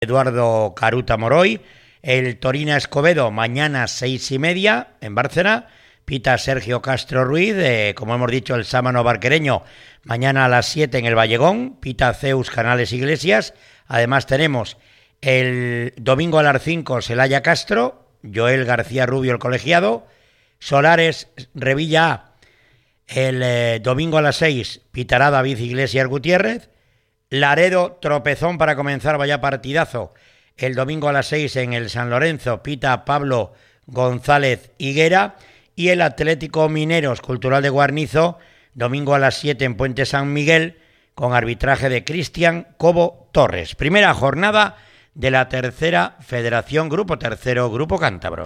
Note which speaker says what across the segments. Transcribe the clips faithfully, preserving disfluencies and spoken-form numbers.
Speaker 1: Eduardo Caruta Moroy. El Torina Escobedo mañana seis y media en Bárcena. Pita Sergio Castro Ruiz, eh, como hemos dicho, el sámano barquereño mañana a las siete en el Vallegón. Pita Zeus Canales Iglesias. Además tenemos el domingo a las cinco Celaya Castro, Joel García Rubio el colegiado, Solares Revilla A. El eh, domingo a las seis pitará David Iglesias Gutiérrez. Laredo Tropezón para comenzar, vaya partidazo. El domingo a las seis en el San Lorenzo pita Pablo González Higuera. Y el Atlético Mineros Cultural de Guarnizo, domingo a las siete en Puente San Miguel, con arbitraje de Cristian Cobo Torres. Primera jornada de la tercera Federación Grupo Tercero Grupo Cántabro.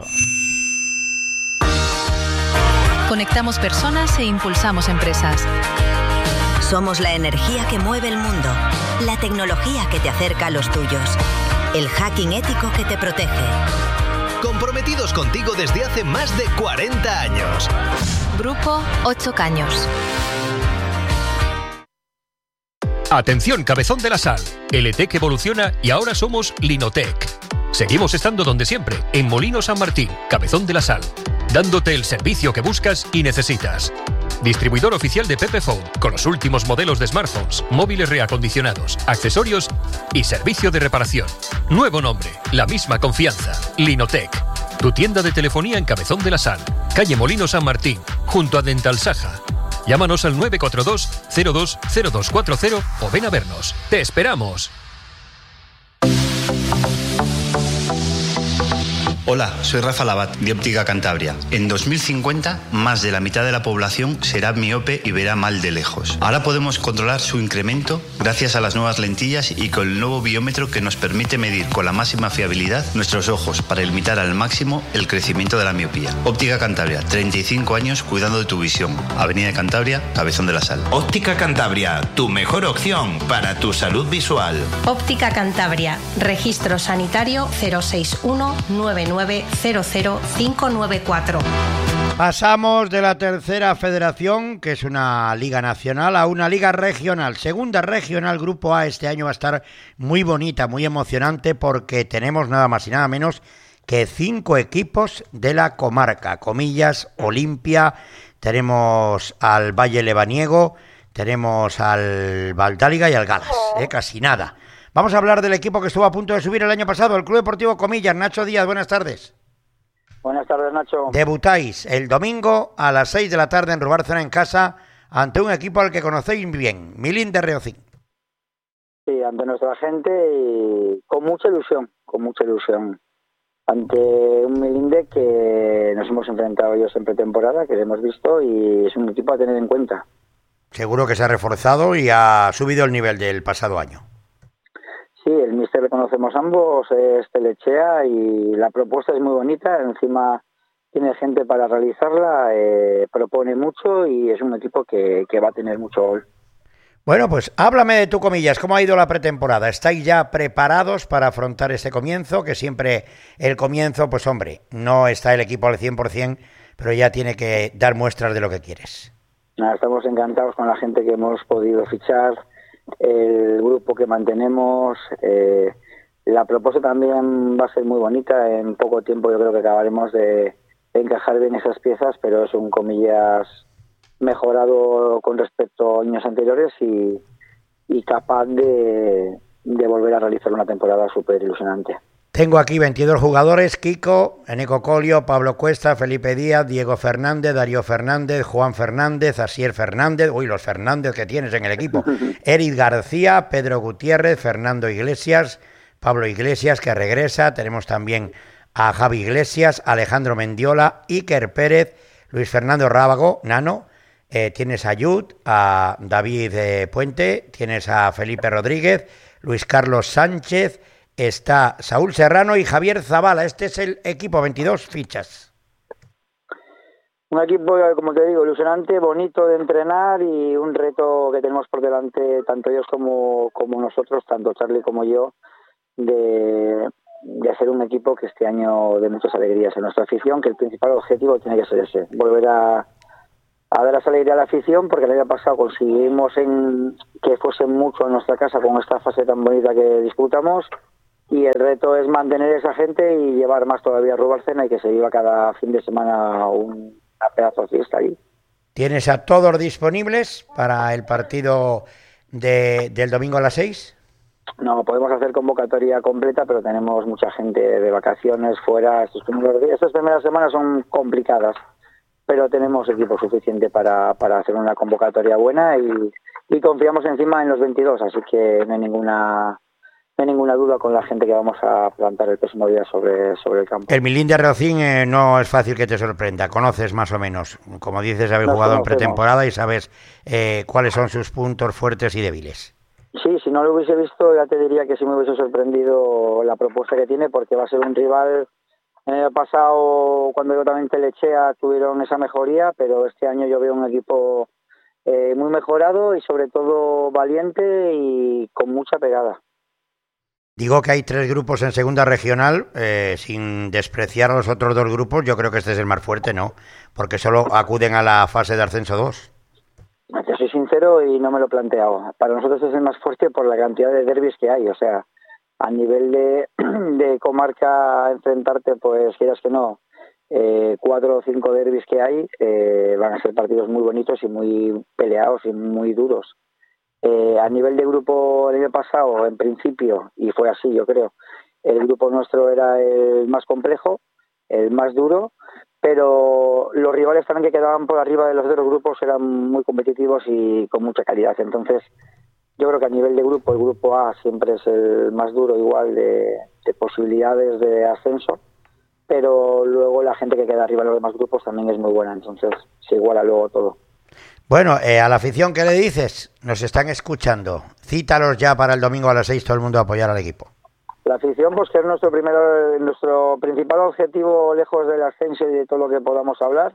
Speaker 2: Conectamos personas e impulsamos empresas.
Speaker 3: Somos la energía que mueve el mundo, la tecnología que te acerca a los tuyos, el hacking ético que te protege.
Speaker 4: Comprometidos contigo desde hace más de cuarenta años.
Speaker 2: Grupo Ocho Caños.
Speaker 5: Atención, Cabezón de la Sal. L T E C evoluciona y ahora somos Linotec. Seguimos estando donde siempre, en Molino San Martín, Cabezón de la Sal, dándote el servicio que buscas y necesitas. Distribuidor oficial de Pepephone, con los últimos modelos de smartphones, móviles reacondicionados, accesorios y servicio de reparación. Nuevo nombre, la misma confianza. Linotec. Tu tienda de telefonía en Cabezón de la Sal, calle Molino San Martín, junto a Dental Saja. Llámanos al nueve cuatro dos cero dos cero dos cuatro cero o ven a vernos. ¡Te esperamos!
Speaker 6: Hola, soy Rafa Labat, de Óptica Cantabria. En dos mil cincuenta, más de la mitad de la población será miope y verá mal de lejos. Ahora podemos controlar su incremento gracias a las nuevas lentillas y con el nuevo biómetro que nos permite medir con la máxima fiabilidad nuestros ojos para limitar al máximo el crecimiento de la miopía. Óptica Cantabria, treinta y cinco años cuidando de tu visión. Avenida de Cantabria, Cabezón de la Sal.
Speaker 7: Óptica Cantabria, tu mejor opción para tu salud visual.
Speaker 8: Óptica Cantabria, registro sanitario cero seis uno nueve nueve cero cero cinco nueve cuatro.
Speaker 1: Pasamos de la tercera federación, que es una liga nacional, a una liga regional. Segunda regional, Grupo A, este año va a estar muy bonita, muy emocionante, porque tenemos nada más y nada menos que cinco equipos de la comarca. Comillas, Olimpia, tenemos al Valle Lebaniego, tenemos al Valdáliga y al Galas, ¿eh? Casi nada. Vamos a hablar del equipo que estuvo a punto de subir el año pasado, el Club Deportivo Comillas. Nacho Díaz, buenas tardes.
Speaker 9: Buenas tardes, Nacho.
Speaker 1: Debutáis el domingo a las seis de la tarde en Rubárcena, en casa, ante un equipo al que conocéis bien, Milín de Reocín.
Speaker 9: Sí, ante nuestra gente y con mucha ilusión, con mucha ilusión. Ante un Milinde que nos hemos enfrentado ellos en pretemporada, que lo hemos visto, y es un equipo a tener en cuenta.
Speaker 1: Seguro que se ha reforzado y ha subido el nivel del pasado año.
Speaker 9: Sí, el míster le conocemos ambos, es Telechea, y la propuesta es muy bonita. Encima tiene gente para realizarla, eh, propone mucho y es un equipo que, que va a tener mucho gol.
Speaker 1: Bueno, pues háblame de tu Comillas, ¿cómo ha ido la pretemporada? ¿Estáis ya preparados para afrontar este comienzo? Que siempre el comienzo, pues hombre, no está el equipo al cien por ciento, pero ya tiene que dar muestras de lo que quieres.
Speaker 9: Nada, estamos encantados con la gente que hemos podido fichar, el grupo que mantenemos. Eh, la propuesta también va a ser muy bonita. En poco tiempo yo creo que acabaremos de, de encajar bien esas piezas, pero es un Comillas mejorado con respecto a años anteriores y, y capaz de, de volver a realizar una temporada súper ilusionante.
Speaker 1: Tengo aquí veintidós jugadores: Kiko, Eneco Colio, Pablo Cuesta, Felipe Díaz, Diego Fernández, Darío Fernández, Juan Fernández, Asier Fernández, uy, los Fernández que tienes en el equipo, Eric García, Pedro Gutiérrez, Fernando Iglesias, Pablo Iglesias, que regresa, tenemos también a Javi Iglesias, Alejandro Mendiola, Iker Pérez, Luis Fernando Rábago, Nano, eh, tienes a Yud, a David eh, Puente, tienes a Felipe Rodríguez, Luis Carlos Sánchez, está Saúl Serrano y Javier Zavala. Este es el equipo, veintidós fichas.
Speaker 9: Un equipo, como te digo, ilusionante, bonito de entrenar y un reto que tenemos por delante, tanto ellos como, como nosotros, tanto Charlie como yo, de, de hacer un equipo que este año dé muchas alegrías a nuestra afición, que el principal objetivo tiene que ser ese, volver a, a dar esa alegría a la afición, porque el año pasado conseguimos en, que fuese mucho en nuestra casa con esta fase tan bonita que disputamos. y el reto es mantener esa gente y llevar más todavía a Rubárcena y que se viva cada fin de semana un, una pedazo de fiesta allí.
Speaker 1: ¿Tienes a todos disponibles para el partido de, del domingo a las seis?
Speaker 9: No, podemos hacer convocatoria completa, pero tenemos mucha gente de vacaciones fuera. Estos primeros días, estas primeras semanas son complicadas, pero tenemos equipo suficiente para, para hacer una convocatoria buena y, y confiamos encima en los veintidós, así que no hay ninguna no hay ninguna duda con la gente que vamos a plantar el próximo día sobre, sobre el campo.
Speaker 1: El Milín de Rocín eh, no es fácil que te sorprenda, conoces más o menos, como dices, habéis
Speaker 9: Nos
Speaker 1: jugado
Speaker 9: conocemos.
Speaker 1: en pretemporada y sabes eh, cuáles son sus puntos fuertes y débiles.
Speaker 9: Sí, si no lo hubiese visto ya te diría que sí me hubiese sorprendido la propuesta que tiene, porque va a ser un rival. El año pasado, cuando yo también Telechea, tuvieron esa mejoría, pero este año yo veo un equipo eh, muy mejorado y sobre todo valiente y con mucha pegada.
Speaker 1: Digo que hay tres grupos en segunda regional, eh, sin despreciar a los otros dos grupos, yo creo que este es el más fuerte, ¿no? Porque solo acuden a la fase de ascenso dos.
Speaker 9: Te soy sincero y no me lo he planteado. Para nosotros es el más fuerte por la cantidad de derbis que hay, o sea, a nivel de, de comarca enfrentarte, pues quieras que no, eh, cuatro o cinco derbis que hay, eh, van a ser partidos muy bonitos y muy peleados y muy duros. Eh, a nivel de grupo el año pasado, en principio, y fue así yo creo, el grupo nuestro era el más complejo, el más duro, pero los rivales también que quedaban por arriba de los otros grupos eran muy competitivos y con mucha calidad. Entonces, yo creo que a nivel de grupo, el grupo A siempre es el más duro, igual de, de posibilidades de ascenso, pero luego la gente que queda arriba en los demás grupos también es muy buena, entonces se iguala luego todo.
Speaker 1: Bueno, eh, a la afición, ¿qué le dices? Nos están escuchando. Cítalos ya para el domingo a las seis, todo el mundo a apoyar al equipo.
Speaker 9: La afición, pues que es nuestro primero, nuestro principal objetivo, lejos del ascenso y de todo lo que podamos hablar,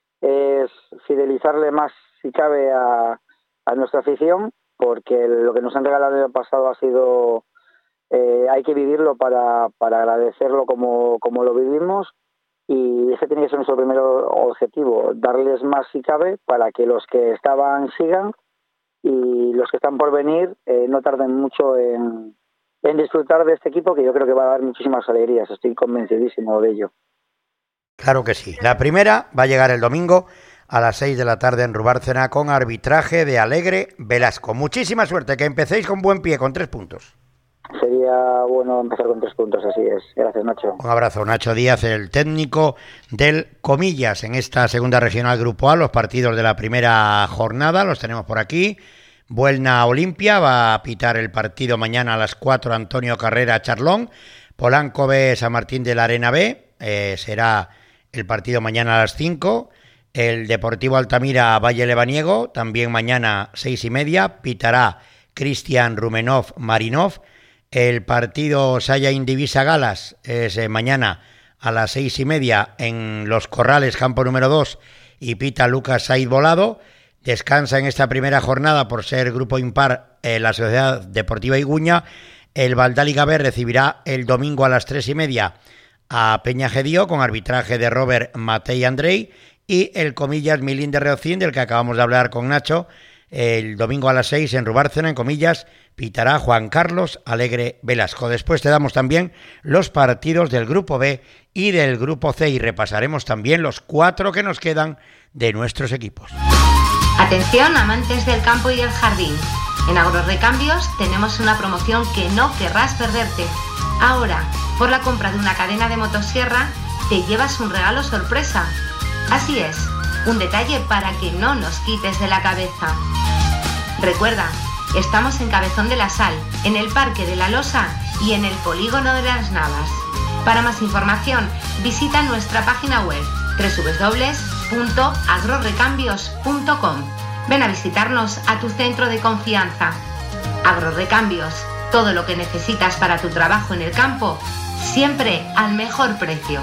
Speaker 9: es fidelizarle más, si cabe, a, a nuestra afición, porque lo que nos han regalado el año pasado ha sido, eh, hay que vivirlo para, para agradecerlo como, como lo vivimos, y ese tiene que ser nuestro primer objetivo, darles más si cabe para que los que estaban sigan y los que están por venir eh, no tarden mucho en, en disfrutar de este equipo, que yo creo que va a dar muchísimas alegrías, estoy convencidísimo de ello.
Speaker 1: Claro que sí. La primera va a llegar el domingo a las seis de la tarde en Rubárcena con arbitraje de Alegre Velasco. Muchísima suerte, que empecéis con buen pie, con tres puntos.
Speaker 9: Sería bueno empezar con tres puntos, así es. Gracias, Nacho.
Speaker 1: Un abrazo, Nacho Díaz, el técnico del Comillas en esta segunda regional Grupo A. Los partidos de la primera jornada los tenemos por aquí. Buelna Olimpia va a pitar el partido mañana a las cuatro, Antonio Carrera Charlón. Polanco B, San Martín de la Arena B, eh, será el partido mañana a las cinco. El Deportivo Altamira Valle Lebaniego, también mañana seis y media, pitará Cristian Rumenov Marinov. El partido Saya Indivisa Galas es eh, mañana a las seis y media en Los Corrales, campo número dos, y pita Lucas Said Volado. Descansa en esta primera jornada por ser grupo impar eh, la Sociedad Deportiva Iguña. El Valdáliga B recibirá el domingo a las tres y media a Peña Gedío con arbitraje de Robert Matei Andrei, y el Comillas Milín de Rocín, del que acabamos de hablar con Nacho, el domingo a las seis en Rubárcena, en Comillas, pitará Juan Carlos Alegre Velasco. Después te damos también los partidos del Grupo B y del Grupo C y repasaremos también los cuatro que nos quedan de nuestros equipos.
Speaker 10: Atención, amantes del campo y el jardín. En Agrorrecambios tenemos una promoción que no querrás perderte. Ahora, por la compra de una cadena de motosierra, te llevas un regalo sorpresa. Así es, un detalle para que no nos quites de la cabeza. Recuerda, estamos en Cabezón de la Sal, en el Parque de la Losa y en el Polígono de las Navas. Para más información, visita nuestra página web doble u doble u doble u punto agrorrecambios punto com. Ven a visitarnos a tu centro de confianza. Agrorrecambios, todo lo que necesitas para tu trabajo en el campo, siempre al mejor precio.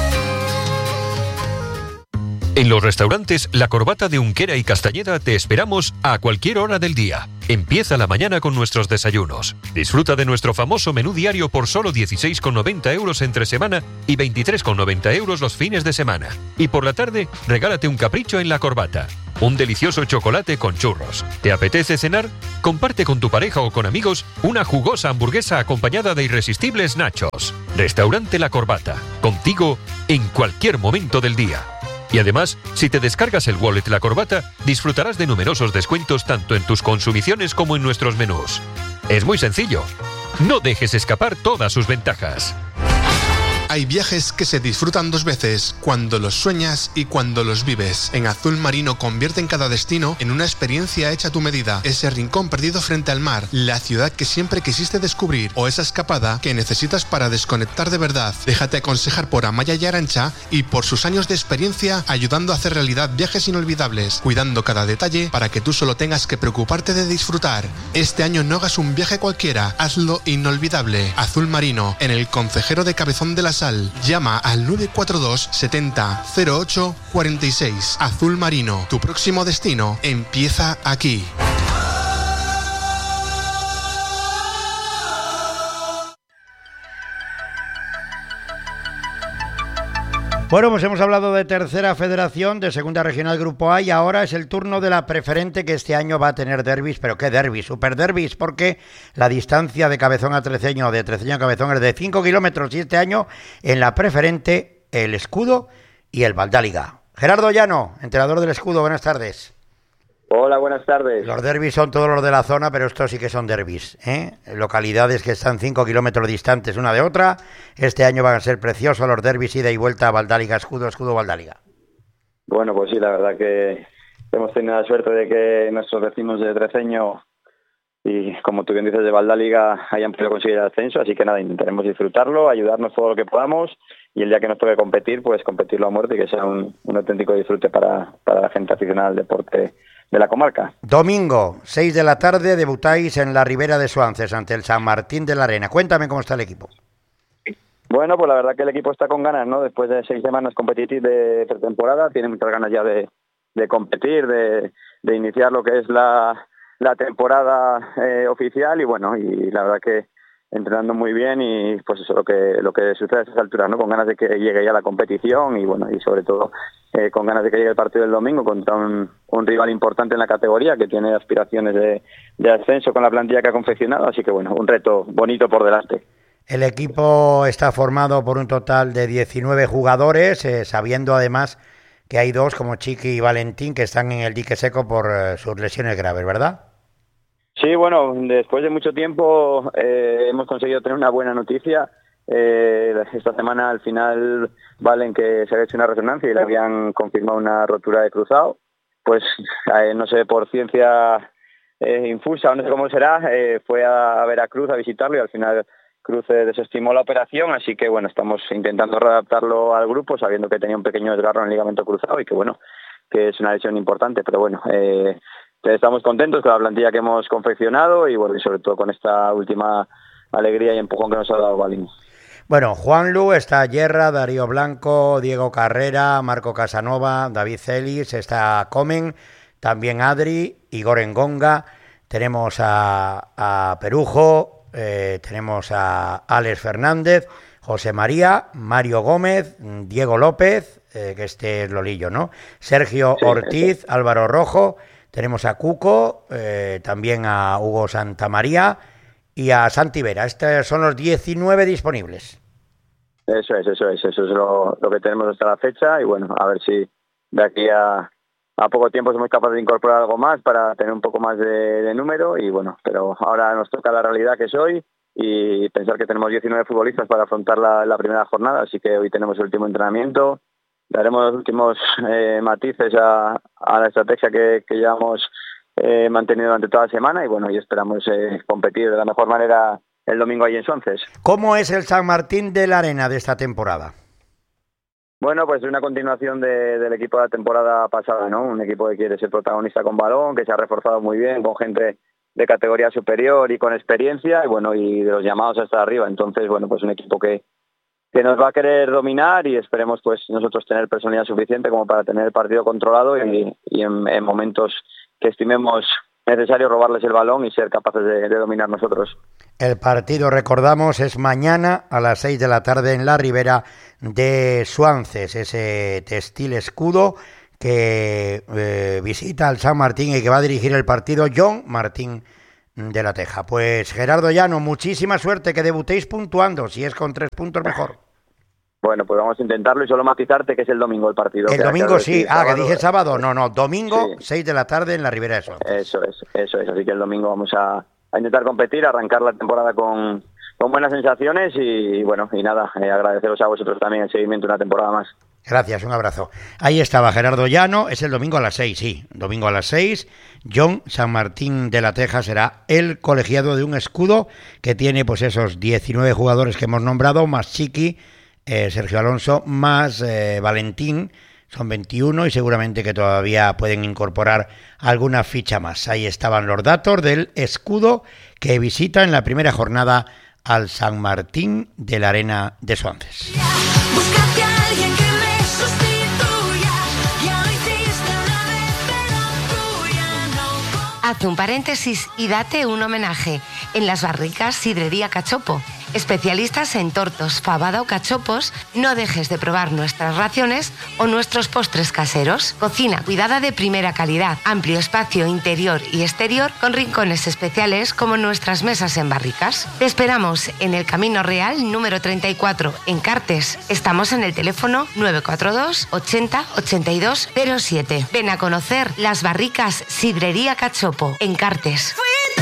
Speaker 5: En los restaurantes La Corbata de Unquera y Castañeda te esperamos a cualquier hora del día. Empieza la mañana con nuestros desayunos. Disfruta de nuestro famoso menú diario por solo dieciséis con noventa euros entre semana y veintitrés con noventa euros los fines de semana. Y por la tarde, regálate un capricho en La Corbata. un delicioso chocolate con churros. ¿Te apetece cenar? Comparte con tu pareja o con amigos una jugosa hamburguesa acompañada de irresistibles nachos. Restaurante La Corbata, contigo en cualquier momento del día. Y además, si te descargas el wallet La Corbata, disfrutarás de numerosos descuentos tanto en tus consumiciones como en nuestros menús. Es muy sencillo. No dejes escapar todas sus ventajas.
Speaker 11: Hay viajes que se disfrutan dos veces, cuando los sueñas y cuando los vives. En Azul Marino convierten cada destino en una experiencia hecha a tu medida. Ese rincón perdido frente al mar, la ciudad que siempre quisiste descubrir o esa escapada que necesitas para desconectar de verdad. Déjate aconsejar por Amaya y Arantxa y por sus años de experiencia ayudando a hacer realidad viajes inolvidables, cuidando cada detalle para que tú solo tengas que preocuparte de disfrutar. Este año no hagas un viaje cualquiera, hazlo inolvidable. Azul Marino, en el Concejero de Cabezón de la Sal. Llama al nueve cuatro dos setenta cero ocho cuarenta y seis. Azul Marino, tu próximo destino empieza aquí.
Speaker 1: Bueno, pues hemos hablado de Tercera Federación, de Segunda Regional Grupo A, y ahora es el turno de la Preferente, que este año va a tener derbis. Pero ¿qué derbis? Super derbis, porque la distancia de Cabezón a Treceño, de Treceño a Cabezón, es de cinco kilómetros, y este año en la Preferente el Escudo y el Valdáliga. Gerardo Llano, entrenador del Escudo, buenas tardes.
Speaker 12: Hola, buenas tardes.
Speaker 1: Los derbis son todos los de la zona, pero estos sí que son derbis, ¿eh? Localidades que están cinco kilómetros distantes una de otra. Este año van a ser preciosos los derbis, ida y vuelta a Valdáliga, Escudo, Escudo, Valdáliga.
Speaker 12: Bueno, pues sí, la verdad que hemos tenido la suerte de que nuestros vecinos de Treceño y, como tú bien dices, de Valdáliga hayan podido conseguir el ascenso, así que nada, intentaremos disfrutarlo, ayudarnos todo lo que podamos, y el día que nos toque competir, pues competirlo a muerte y que sea un, un auténtico disfrute para, para la gente aficionada al deporte de la comarca.
Speaker 1: Domingo, seis de la tarde, debutáis en la Ribera de Suances ante el San Martín de la Arena. Cuéntame cómo está el equipo.
Speaker 12: Bueno, pues la verdad que el equipo está con ganas, ¿no? Después de seis semanas competitivas de pretemporada, tiene muchas ganas ya de, de competir, de, de iniciar lo que es la, la temporada eh, oficial, y bueno, y la verdad que entrenando muy bien, y pues eso lo que lo que sucede a esas alturas, ¿no? Con ganas de que llegue ya la competición, y bueno, y sobre todo eh, con ganas de que llegue el partido del domingo contra un, un rival importante en la categoría, que tiene aspiraciones de, de ascenso con la plantilla que ha confeccionado, así que bueno, un reto bonito por delante.
Speaker 1: El equipo está formado por un total de diecinueve jugadores, eh, sabiendo además que hay dos, como Chiqui y Valentín, que están en el dique seco por eh, sus lesiones graves, ¿verdad?
Speaker 12: Sí, bueno, después de mucho tiempo eh, hemos conseguido tener una buena noticia. Eh, esta semana al final Valen, que se había hecho una resonancia y le habían confirmado una rotura de cruzado, pues eh, no sé, por ciencia eh, infusa o no sé cómo será, eh, fue a, a Veracruz a visitarlo, y al final Cruz eh, desestimó la operación, así que bueno, estamos intentando readaptarlo al grupo, sabiendo que tenía un pequeño desgarro en el ligamento cruzado y que bueno, que es una lesión importante, pero bueno, eh, estamos contentos con la plantilla que hemos confeccionado, y bueno, y sobre todo con esta última alegría y empujón que nos ha dado Valín.
Speaker 1: Bueno, Juanlu, está Yerra, Darío Blanco, Diego Carrera, Marco Casanova, David Celis, está Comen, también Adri, Igor Engonga, tenemos a, a Perujo, eh, tenemos a Alex Fernández, José María, Mario Gómez, Diego López, eh, que este es Lolillo, ¿no? Sergio sí, Ortiz, sí. Álvaro Rojo, tenemos a Cuco, eh, también a Hugo Santamaría y a Santi Vera. Estos son los diecinueve disponibles.
Speaker 12: Eso es, eso es, eso es lo, lo que tenemos hasta la fecha, y bueno, a ver si de aquí a, a poco tiempo somos capaces de incorporar algo más para tener un poco más de, de número, y bueno, pero ahora nos toca la realidad que es hoy y pensar que tenemos diecinueve futbolistas para afrontar la, la primera jornada, así que hoy tenemos el último entrenamiento, daremos los últimos eh, matices a, a la estrategia que, que llevamos eh, mantenido durante toda la semana, y bueno, y esperamos eh, competir de la mejor manera el domingo ahí en Suances.
Speaker 1: ¿Cómo es el San Martín de la Arena de esta temporada?
Speaker 12: Bueno, pues es una continuación de, del equipo de la temporada pasada, ¿no? Un equipo que quiere ser protagonista con balón, que se ha reforzado muy bien, con gente de categoría superior y con experiencia, y bueno, y de los llamados hasta arriba. Entonces, bueno, pues un equipo que, que nos va a querer dominar, y esperemos pues nosotros tener personalidad suficiente como para tener el partido controlado, y, y en, en momentos que estimemos necesario robarles el balón y ser capaces de, de dominar nosotros.
Speaker 1: El partido, recordamos, es mañana a las seis de la tarde en la Ribera de Suances, ese Textil Escudo que eh, visita al San Martín y que va a dirigir el partido, John Martín de la Teja. Pues Gerardo Llano, muchísima suerte, que debutéis puntuando, si es con tres puntos mejor.
Speaker 12: Bueno, pues vamos a intentarlo y solo matizarte que es el domingo el partido.
Speaker 1: El
Speaker 12: que
Speaker 1: domingo sí, ah,
Speaker 12: sábado,
Speaker 1: que dije sábado, no, no, domingo,
Speaker 12: sí.
Speaker 1: seis de la tarde en la Ribera de Suárez.
Speaker 12: Eso es, eso es, así que el domingo vamos a, a intentar competir, arrancar la temporada con, con buenas sensaciones y bueno, y nada, eh, agradeceros a vosotros también el seguimiento una temporada más.
Speaker 1: Gracias, un abrazo. Ahí estaba Gerardo Llano, es el domingo a las seis, sí, domingo a las seis. John San Martín de la Teja será el colegiado de un escudo que tiene pues esos diecinueve jugadores que hemos nombrado, más Chiqui, eh, Sergio Alonso, más eh, Valentín, son veintiuno y seguramente que todavía pueden incorporar alguna ficha más. Ahí estaban los datos del escudo que visita en la primera jornada al San Martín de la Arena de Suances.
Speaker 13: Búscate a alguien que me sustituya. Ya lo hiciste una vez, pero tú ya no.
Speaker 8: Haz un paréntesis y date un homenaje. En Las Barricas, Sidrería Cachopo. Especialistas en tortos, fabada o cachopos, no dejes de probar nuestras raciones o nuestros postres caseros. Cocina cuidada de primera calidad, amplio espacio interior y exterior con rincones especiales como nuestras mesas en barricas. Te esperamos en el Camino Real número treinta y cuatro en Cartes. Estamos en el teléfono nueve cuatro dos ochenta ochenta y dos cero siete. Ven a conocer Las Barricas Sidrería Cachopo en Cartes.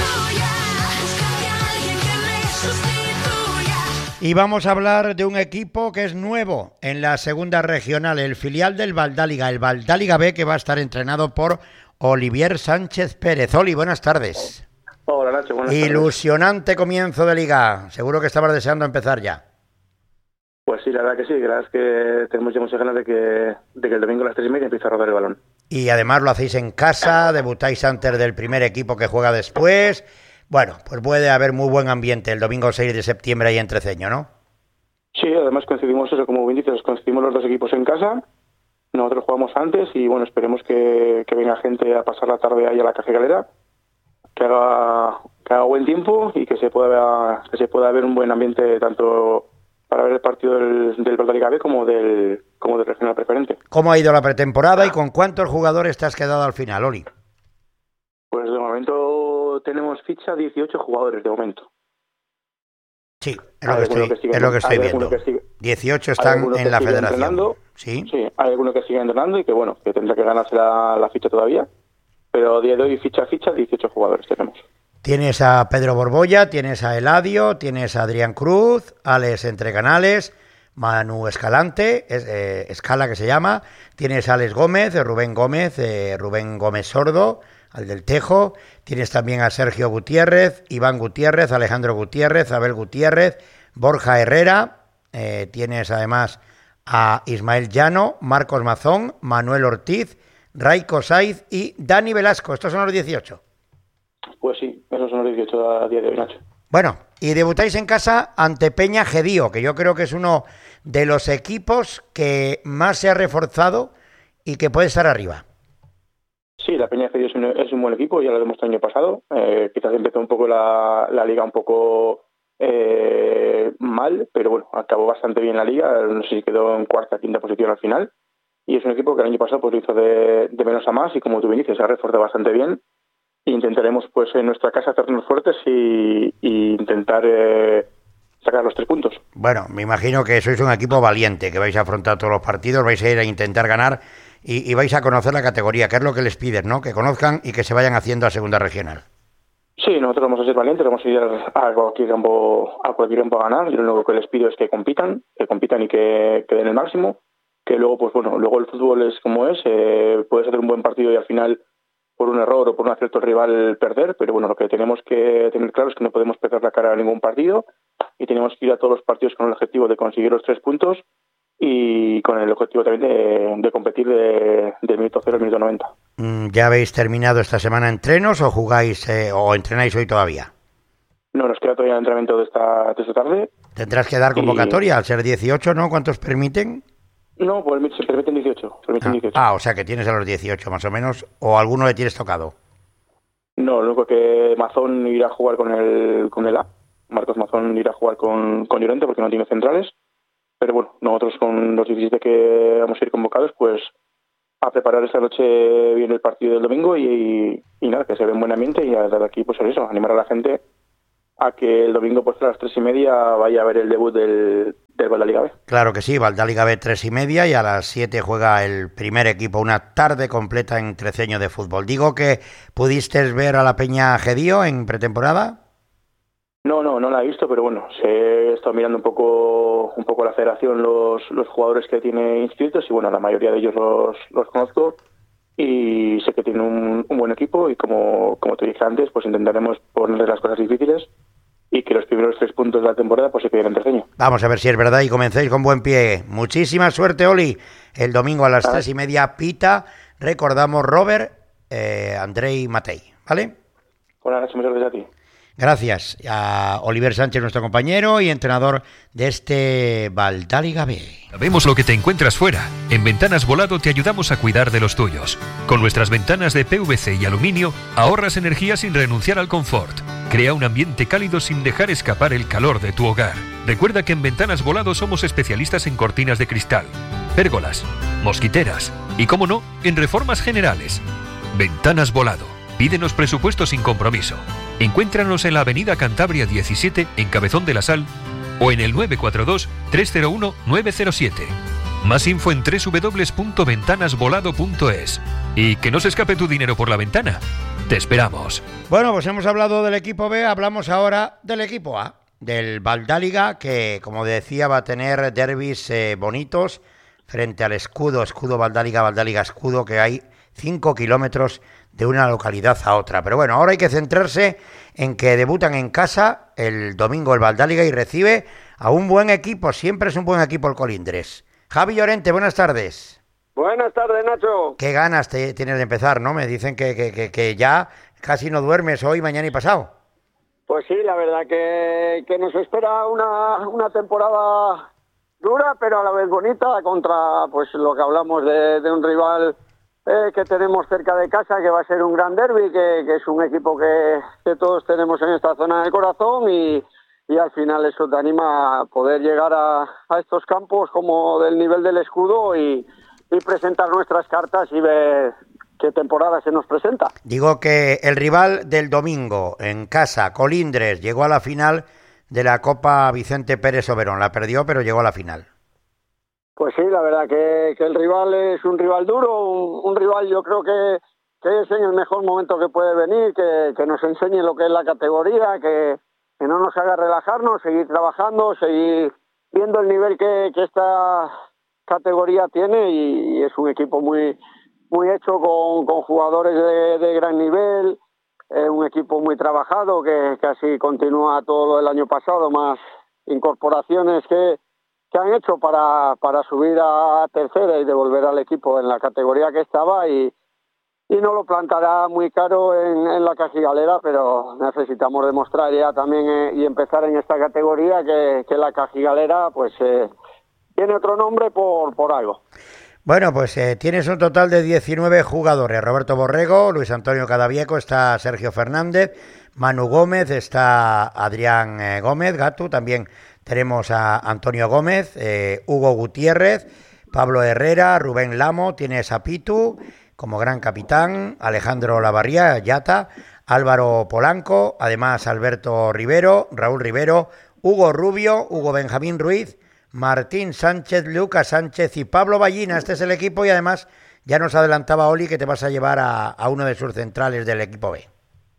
Speaker 1: Y vamos a hablar de un equipo que es nuevo en la segunda regional, el filial del Valdáliga, el Valdáliga B, que va a estar entrenado por Olivier Sánchez Pérez. Oli, buenas tardes.
Speaker 14: Hola, Nacho, buenas tardes.
Speaker 1: Ilusionante comienzo de liga. Seguro que estabas deseando empezar ya.
Speaker 14: Pues sí, la verdad que sí. La verdad es que tenemos ya muchas ganas de que, de que el domingo a las tres y media empiece a rodar el balón.
Speaker 1: Y además lo hacéis en casa, debutáis antes del primer equipo que juega después. Bueno, pues puede haber muy buen ambiente el domingo seis de septiembre ahí en Treceño, ¿no?
Speaker 14: Sí, además coincidimos eso, como bien dices, coincidimos los dos equipos en casa. Nosotros jugamos antes y bueno, esperemos que, que venga gente a pasar la tarde ahí a la Caja Galera, que haga, que haga buen tiempo y que se pueda que se pueda ver un buen ambiente tanto para ver el partido del, del Valdáliga B como del como del regional preferente.
Speaker 1: ¿Cómo ha ido la pretemporada y con cuántos jugadores te has quedado al final, Oli?
Speaker 14: Pues de momento tenemos ficha dieciocho jugadores de momento.
Speaker 1: Sí, es lo que estoy, que sigue, es lo que estoy viendo. Que sigue, dieciocho están en la federación.
Speaker 14: ¿Sí? Sí, hay algunos que siguen entrenando y que bueno, que tendrá que ganarse la, la ficha todavía. Pero a día de hoy, ficha a ficha, dieciocho jugadores tenemos.
Speaker 1: Tienes a Pedro Borbolla, tienes a Eladio, tienes a Adrián Cruz, Alex Entrecanales, Manu Escalante, es, eh, Escala que se llama, tienes a Alex Gómez, Rubén Gómez, eh, Rubén Gómez Sordo, al del Tejo, tienes también a Sergio Gutiérrez, Iván Gutiérrez, Alejandro Gutiérrez, Abel Gutiérrez, Borja Herrera, eh, tienes además a Ismael Llano, Marcos Mazón, Manuel Ortiz, Raico Saiz y Dani Velasco. ¿Estos son los dieciocho?
Speaker 14: Pues sí, esos son los dieciocho a día de hoy, Nacho.
Speaker 1: Bueno, y debutáis en casa ante Peña Gedío, que yo creo que es uno de los equipos que más se ha reforzado y que puede estar arriba.
Speaker 14: Sí, la Peña Gedío es un, es un buen equipo, ya lo demostró el año pasado. Eh, quizás empezó un poco la, la liga un poco eh, mal, pero bueno, acabó bastante bien la liga. No sé si quedó en cuarta, quinta posición al final. Y es un equipo que el año pasado pues lo hizo de, de menos a más y como tú bien dices, se ha reforzado bastante bien. E intentaremos pues en nuestra casa hacernos fuertes y, y intentar eh, sacar los tres puntos.
Speaker 1: Bueno, me imagino que sois un equipo valiente, que vais a afrontar todos los partidos, vais a ir a intentar ganar y, y vais a conocer la categoría, que es lo que les pides, ¿no? Que conozcan y que se vayan haciendo a segunda regional.
Speaker 14: Sí, nosotros vamos a ser valientes, vamos a ir a cualquier campo a cualquier campo a ganar. Yo lo único que les pido es que compitan, que compitan y que, que den el máximo. Que luego, pues bueno, luego el fútbol es como es, eh, puedes hacer un buen partido y al final por un error o por un acierto rival perder, pero bueno, lo que tenemos que tener claro es que no podemos perder la cara a ningún partido y tenemos que ir a todos los partidos con el objetivo de conseguir los tres puntos y con el objetivo también de, de competir de, de minuto cero al minuto noventa.
Speaker 1: ¿Ya habéis terminado esta semana entrenos o jugáis eh, o entrenáis hoy todavía?
Speaker 14: No, nos queda todavía el entrenamiento de esta, de esta tarde.
Speaker 1: Tendrás que dar convocatoria, y... al ser dieciocho, ¿no? ¿Cuántos permiten?
Speaker 14: No, pues se permiten dieciocho. Permiten
Speaker 1: ah,
Speaker 14: dieciocho.
Speaker 1: Ah, o sea que tienes a los dieciocho más o menos, o alguno le tienes tocado.
Speaker 14: No, lo único que Mazón irá a jugar con el con el A. Marcos Mazón irá a jugar con, con Llorente porque no tiene centrales. Pero bueno, nosotros con los diecisiete que vamos a ir convocados, pues a, a preparar esta noche bien el partido del domingo y, y, y nada, que se ve en buen ambiente y desde aquí pues eso, animar a la gente a que el domingo pues a las tres y media vaya a ver el debut del, del Valdaliga B.
Speaker 1: Claro que sí, Valdaliga B tres y media y a las siete juega el primer equipo, una tarde completa en Treceño de fútbol. Digo que pudiste ver a la Peña Gedío en pretemporada.
Speaker 14: No, no, no la he visto, pero bueno, se he estado mirando un poco un poco la federación, los, los jugadores que tiene inscritos y bueno, la mayoría de ellos los, los conozco y sé que tiene un, un buen equipo y como, como te dije antes, pues intentaremos ponerles las cosas difíciles y que los primeros tres puntos de la temporada pues se queden en Treceño.
Speaker 1: Vamos a ver si es verdad y comencéis con buen pie. Muchísima suerte, Oli. El domingo a las ah. tres y media pita, recordamos Robert, eh, Andrei Matei, ¿vale?
Speaker 14: Buenas noches, muchas gracias a ti.
Speaker 1: Gracias a Oliver Sánchez, nuestro compañero y entrenador de este Valdaliga B.
Speaker 5: Sabemos lo que te encuentras fuera. En Ventanas Volado te ayudamos a cuidar de los tuyos. Con nuestras ventanas de P V C y aluminio, ahorras energía sin renunciar al confort. Crea un ambiente cálido sin dejar escapar el calor de tu hogar. Recuerda que en Ventanas Volado somos especialistas en cortinas de cristal, pérgolas, mosquiteras y, como no, en reformas generales. Ventanas Volado. Pídenos presupuesto sin compromiso. Encuéntranos en la avenida Cantabria diecisiete, en Cabezón de la Sal, o en el nueve cuatro dos, tres cero uno, nueve cero siete. Más info en doble u doble u doble u punto ventanas volado punto es. Y que no se escape tu dinero por la ventana. Te esperamos.
Speaker 1: Bueno, pues hemos hablado del equipo B, hablamos ahora del equipo A, del Valdaliga, que, como decía, va a tener derbis eh, bonitos frente al escudo, escudo Valdaliga, Valdaliga escudo, que hay cinco kilómetros de una localidad a otra. Pero bueno, ahora hay que centrarse en que debutan en casa el domingo el Valdaliga y recibe a un buen equipo, siempre es un buen equipo el Colindres. Javi Llorente, buenas tardes.
Speaker 15: Buenas tardes, Nacho.
Speaker 1: Qué ganas te, tienes de empezar, ¿no? Me dicen que, que, que, que ya casi no duermes hoy, mañana y pasado.
Speaker 15: Pues sí, la verdad que, que nos espera una, una temporada dura, pero a la vez bonita, contra pues lo que hablamos de, de un rival eh, que tenemos cerca de casa, que va a ser un gran derbi, que, que es un equipo que, que todos tenemos en esta zona del corazón y, y al final eso te anima a poder llegar a, a estos campos como del nivel del escudo y, y presentar nuestras cartas y ver qué temporada se nos presenta.
Speaker 1: Digo que el rival del domingo en casa, Colindres, llegó a la final de la Copa Vicente Pérez Oberón. La perdió, pero llegó a la final.
Speaker 15: Pues sí, la verdad que, que el rival es un rival duro, un, un rival yo creo que, que es en el mejor momento que puede venir, que, que nos enseñe lo que es la categoría, que, que no nos haga relajarnos, seguir trabajando, seguir viendo el nivel que, que esta categoría tiene y, y es un equipo muy muy hecho con, con jugadores de, de gran nivel, eh, un equipo muy trabajado que, que así continúa todo lo del año pasado, más incorporaciones que, que han hecho para, para subir a tercera y devolver al equipo en la categoría que estaba y, y no lo plantará muy caro en, en la cajigalera, pero necesitamos demostrar ya también eh, y empezar en esta categoría que, que la cajigalera pues eh, tiene otro nombre por, por algo.
Speaker 1: Bueno, pues eh, tienes un total de diecinueve jugadores. Roberto Borrego, Luis Antonio Cadavieco, está Sergio Fernández, Manu Gómez, está Adrián eh, Gómez, Gatu, también tenemos a Antonio Gómez, eh, Hugo Gutiérrez, Pablo Herrera, Rubén Lamo, tienes a Pitu como gran capitán, Alejandro Lavarría, Yata, Álvaro Polanco, además Alberto Rivero, Raúl Rivero, Hugo Rubio, Hugo Benjamín Ruiz, Martín Sánchez, Lucas Sánchez y Pablo Ballina. Este es el equipo y además ya nos adelantaba Oli que te vas a llevar a, a uno de sus centrales del equipo B.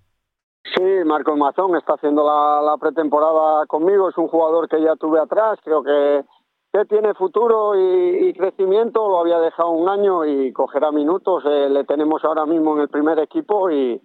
Speaker 15: Sí, Marcos Mazón está haciendo la, la pretemporada conmigo, es un jugador que ya tuve atrás, creo que, que tiene futuro y, y crecimiento, lo había dejado un año y cogerá minutos, eh, le tenemos ahora mismo en el primer equipo y,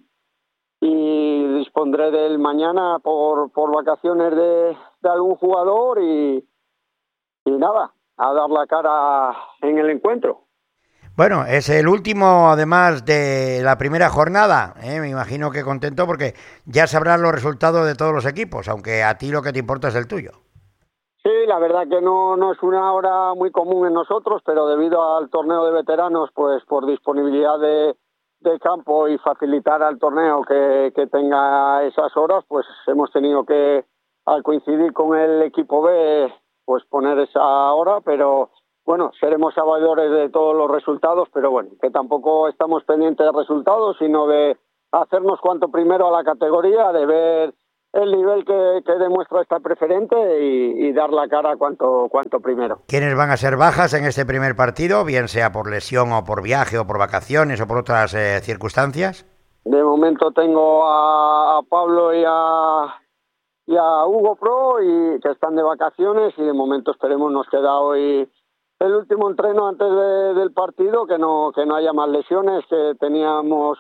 Speaker 15: y dispondré de él mañana por, por vacaciones de, de algún jugador y Y nada, a dar la cara en el encuentro.
Speaker 1: Bueno, es el último, además de la primera jornada, ¿eh? Me imagino que contento porque ya sabrás los resultados de todos los equipos, aunque a ti lo que te importa es el tuyo.
Speaker 15: Sí, la verdad que no, no es una hora muy común en nosotros, pero debido al torneo de veteranos, pues por disponibilidad de, de campo y facilitar al torneo que, que tenga esas horas, pues hemos tenido que, al coincidir con el equipo B, pues poner esa hora, pero bueno, seremos sabedores de todos los resultados, pero bueno, que tampoco estamos pendientes de resultados, sino de hacernos cuanto primero a la categoría, de ver el nivel que, que demuestra esta preferente y, y dar la cara cuanto, cuanto primero.
Speaker 1: ¿Quiénes van a ser bajas en este primer partido, bien sea por lesión o por viaje o por vacaciones o por otras eh, circunstancias?
Speaker 15: De momento tengo a, a Pablo y a, y a Hugo Pro, y que están de vacaciones, y de momento esperemos nos queda hoy el último entreno antes de, del partido, que no, que no haya más lesiones, que teníamos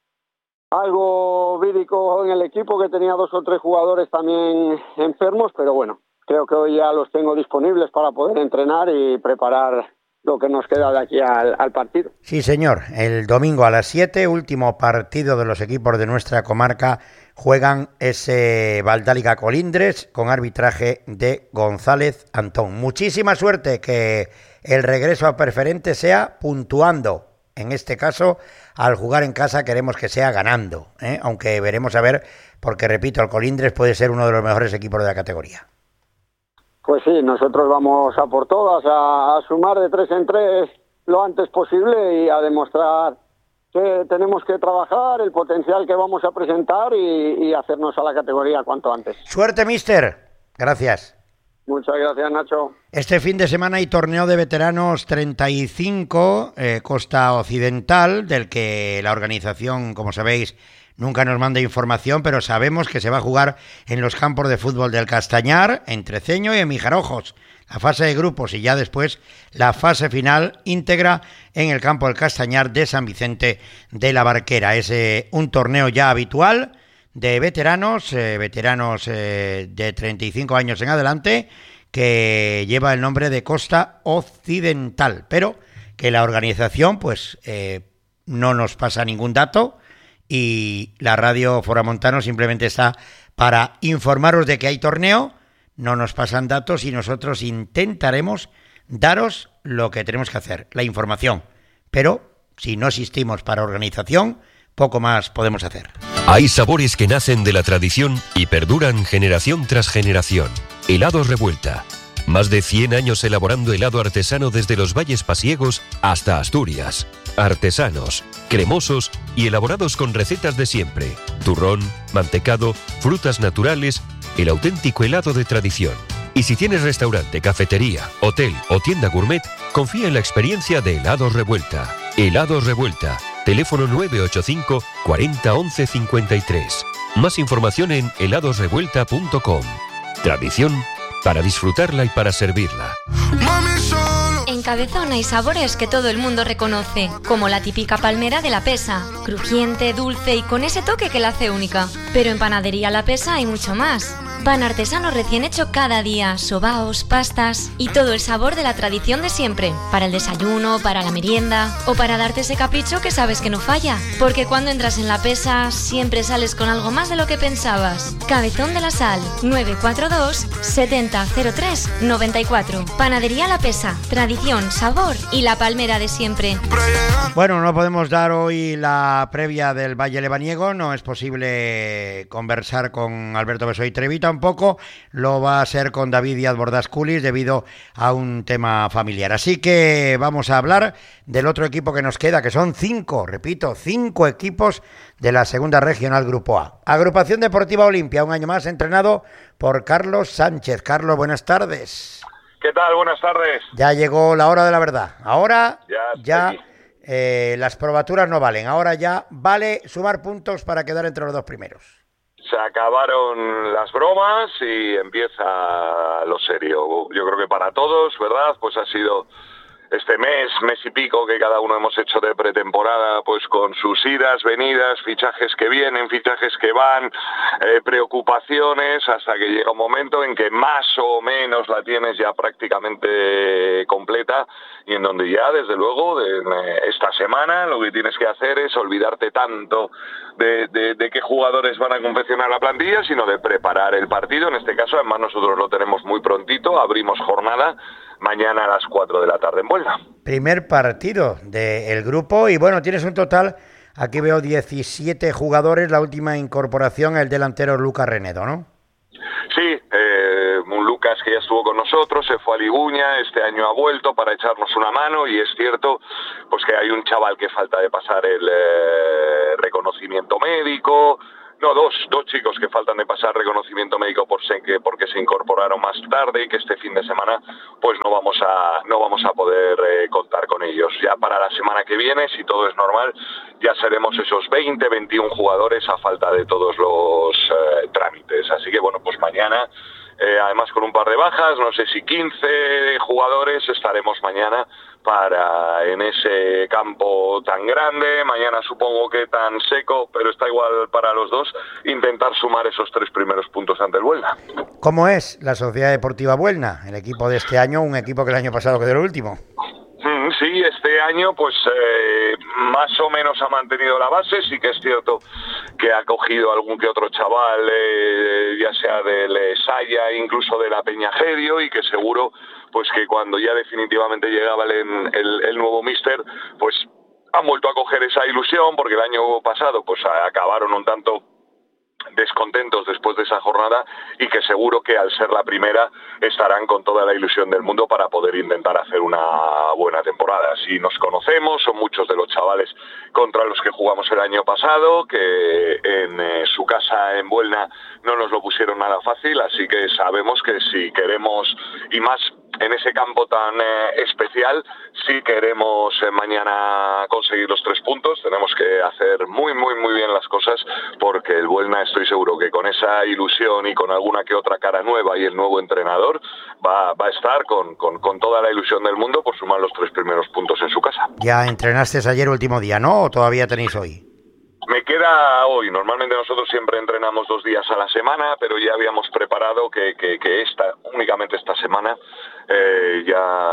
Speaker 15: algo vírico en el equipo, que tenía dos o tres jugadores también enfermos, pero bueno, creo que hoy ya los tengo disponibles para poder entrenar y preparar lo que nos queda de aquí al, al partido.
Speaker 1: Sí, señor. El domingo a las siete, último partido de los equipos de nuestra comarca, juegan ese Valdáliga Colindres con arbitraje de González Antón. Muchísima suerte, que el regreso a preferente sea puntuando. En este caso, al jugar en casa queremos que sea ganando, ¿eh? Aunque veremos a ver, porque repito, el Colindres puede ser uno de los mejores equipos de la categoría.
Speaker 15: Pues sí, nosotros vamos a por todas, a, a sumar de tres en tres lo antes posible y a demostrar que tenemos que trabajar, el potencial que vamos a presentar y, y hacernos a la categoría cuanto antes.
Speaker 1: Suerte, mister. Gracias.
Speaker 15: Muchas gracias, Nacho.
Speaker 1: Este fin de semana hay torneo de veteranos treinta y cinco, eh, Costa Occidental, del que la organización, como sabéis, nunca nos manda información, pero sabemos que se va a jugar en los campos de fútbol del Castañar, en Treceño y en Mijarojos. La fase de grupos y ya después la fase final íntegra en el campo del Castañar de San Vicente de la Barquera. Es eh, un torneo ya habitual de veteranos, eh, veteranos eh, de treinta y cinco años en adelante, que lleva el nombre de Costa Occidental, pero que la organización pues eh, no nos pasa ningún dato, y la radio Foramontano simplemente está para informaros de que hay torneo. No nos pasan datos y nosotros intentaremos daros lo que tenemos que hacer, la información, pero si no existimos para organización, poco más podemos hacer.
Speaker 5: Hay sabores que nacen de la tradición y perduran generación tras generación. Helados Revuelta. Más de cien años elaborando helado artesano desde los valles pasiegos hasta Asturias. Artesanos, cremosos y elaborados con recetas de siempre. Turrón, mantecado, frutas naturales, el auténtico helado de tradición. Y si tienes restaurante, cafetería, hotel o tienda gourmet, confía en la experiencia de Helados Revuelta. Helados Revuelta. Teléfono nueve ocho cinco, cuarenta, once, cincuenta y tres. Más información en helados revuelta punto com. Tradición para disfrutarla y para servirla.
Speaker 16: En Cabezón hay sabores que todo el mundo reconoce, como la típica palmera de La Pesa, crujiente, dulce y con ese toque que la hace única. Pero en Panadería La Pesa hay mucho más. Pan artesano recién hecho cada día, sobaos, pastas y todo el sabor de la tradición de siempre. Para el desayuno, para la merienda o para darte ese capricho que sabes que no falla. Porque cuando entras en La Pesa siempre sales con algo más de lo que pensabas. Cabezón de la Sal, nueve cuatro dos, setenta, cero tres, noventa y cuatro. Panadería La Pesa, tradición, sabor y la palmera de siempre.
Speaker 1: Bueno, no podemos dar hoy la previa del Valle Lebaniego, no es posible conversar con Alberto Besoy Trevi, tampoco lo va a ser con David Díaz Bordas Culis debido a un tema familiar. Así que vamos a hablar del otro equipo que nos queda, que son cinco, repito, cinco equipos de la Segunda Regional Grupo A. Agrupación Deportiva Olimpia, un año más entrenado por Carlos Sánchez. Carlos, buenas tardes.
Speaker 17: ¿Qué tal? Buenas tardes.
Speaker 1: Ya llegó la hora de la verdad. Ahora
Speaker 17: ya,
Speaker 1: ya eh, las probaturas no valen. Ahora ya vale sumar puntos para quedar entre los dos primeros.
Speaker 17: Se acabaron las bromas y empieza lo serio. Yo creo que para todos, ¿verdad? Pues ha sido este mes, mes y pico que cada uno hemos hecho de pretemporada, pues con sus idas, venidas, fichajes que vienen, fichajes que van, eh, preocupaciones, hasta que llega un momento en que más o menos la tienes ya prácticamente completa y en donde ya, desde luego, de, de esta semana lo que tienes que hacer es olvidarte tanto de, de, de qué jugadores van a confeccionar la plantilla, sino de preparar el partido. En este caso, además, nosotros lo tenemos muy prontito, abrimos jornada mañana a las cuatro de la tarde en Buelna.
Speaker 1: Primer partido del grupo y bueno, tienes un total, aquí veo diecisiete jugadores, la última incorporación el delantero Lucas Renedo, ¿no?
Speaker 17: Sí, eh, un Lucas Lucas, que ya estuvo con nosotros, se fue a Liguña, este año ha vuelto para echarnos una mano, y es cierto pues que hay un chaval que falta de pasar el eh, reconocimiento médico. No, dos, dos chicos que faltan de pasar reconocimiento médico por se, que, porque se incorporaron más tarde, y que este fin de semana pues no vamos a no vamos a poder eh, contar con ellos. Ya para la semana que viene, si todo es normal, ya seremos esos veinte, veintiún jugadores a falta de todos los eh, trámites. Así que bueno, pues mañana, eh, además con un par de bajas, no sé si quince jugadores, estaremos mañana para en ese campo tan grande, mañana supongo que tan seco, pero está igual para los dos, intentar sumar esos tres primeros puntos ante el Buelna.
Speaker 1: ¿Cómo es la Sociedad Deportiva Buelna, el equipo de este año, un equipo que el año pasado quedó el último?
Speaker 17: Sí, este año pues eh, más o menos ha mantenido la base. Sí que es cierto que ha cogido algún que otro chaval, eh, ya sea del eh, Saya, incluso de la Peñajerio, y que seguro pues que cuando ya definitivamente llegaba el, el, el nuevo míster, pues han vuelto a coger esa ilusión, porque el año pasado pues acabaron un tanto descontentos después de esa jornada, y que seguro que al ser la primera estarán con toda la ilusión del mundo para poder intentar hacer una buena temporada. Si nos conocemos, son muchos de los chavales contra los que jugamos el año pasado, que en eh, su casa en Buelna no nos lo pusieron nada fácil, así que sabemos que si queremos, y más en ese campo tan eh, especial, si queremos eh, mañana conseguir los tres puntos, tenemos que hacer muy, muy, muy bien las cosas, porque el Buelna, estoy seguro que con esa ilusión y con alguna que otra cara nueva y el nuevo entrenador, va, va a estar con, con, con toda la ilusión del mundo por sumar los tres primeros puntos en su casa.
Speaker 1: Ya entrenaste ayer último día, ¿no? ¿O todavía tenéis hoy?
Speaker 17: Me queda hoy. Normalmente nosotros siempre entrenamos dos días a la semana, pero ya habíamos preparado que, que, que esta, únicamente esta semana, eh,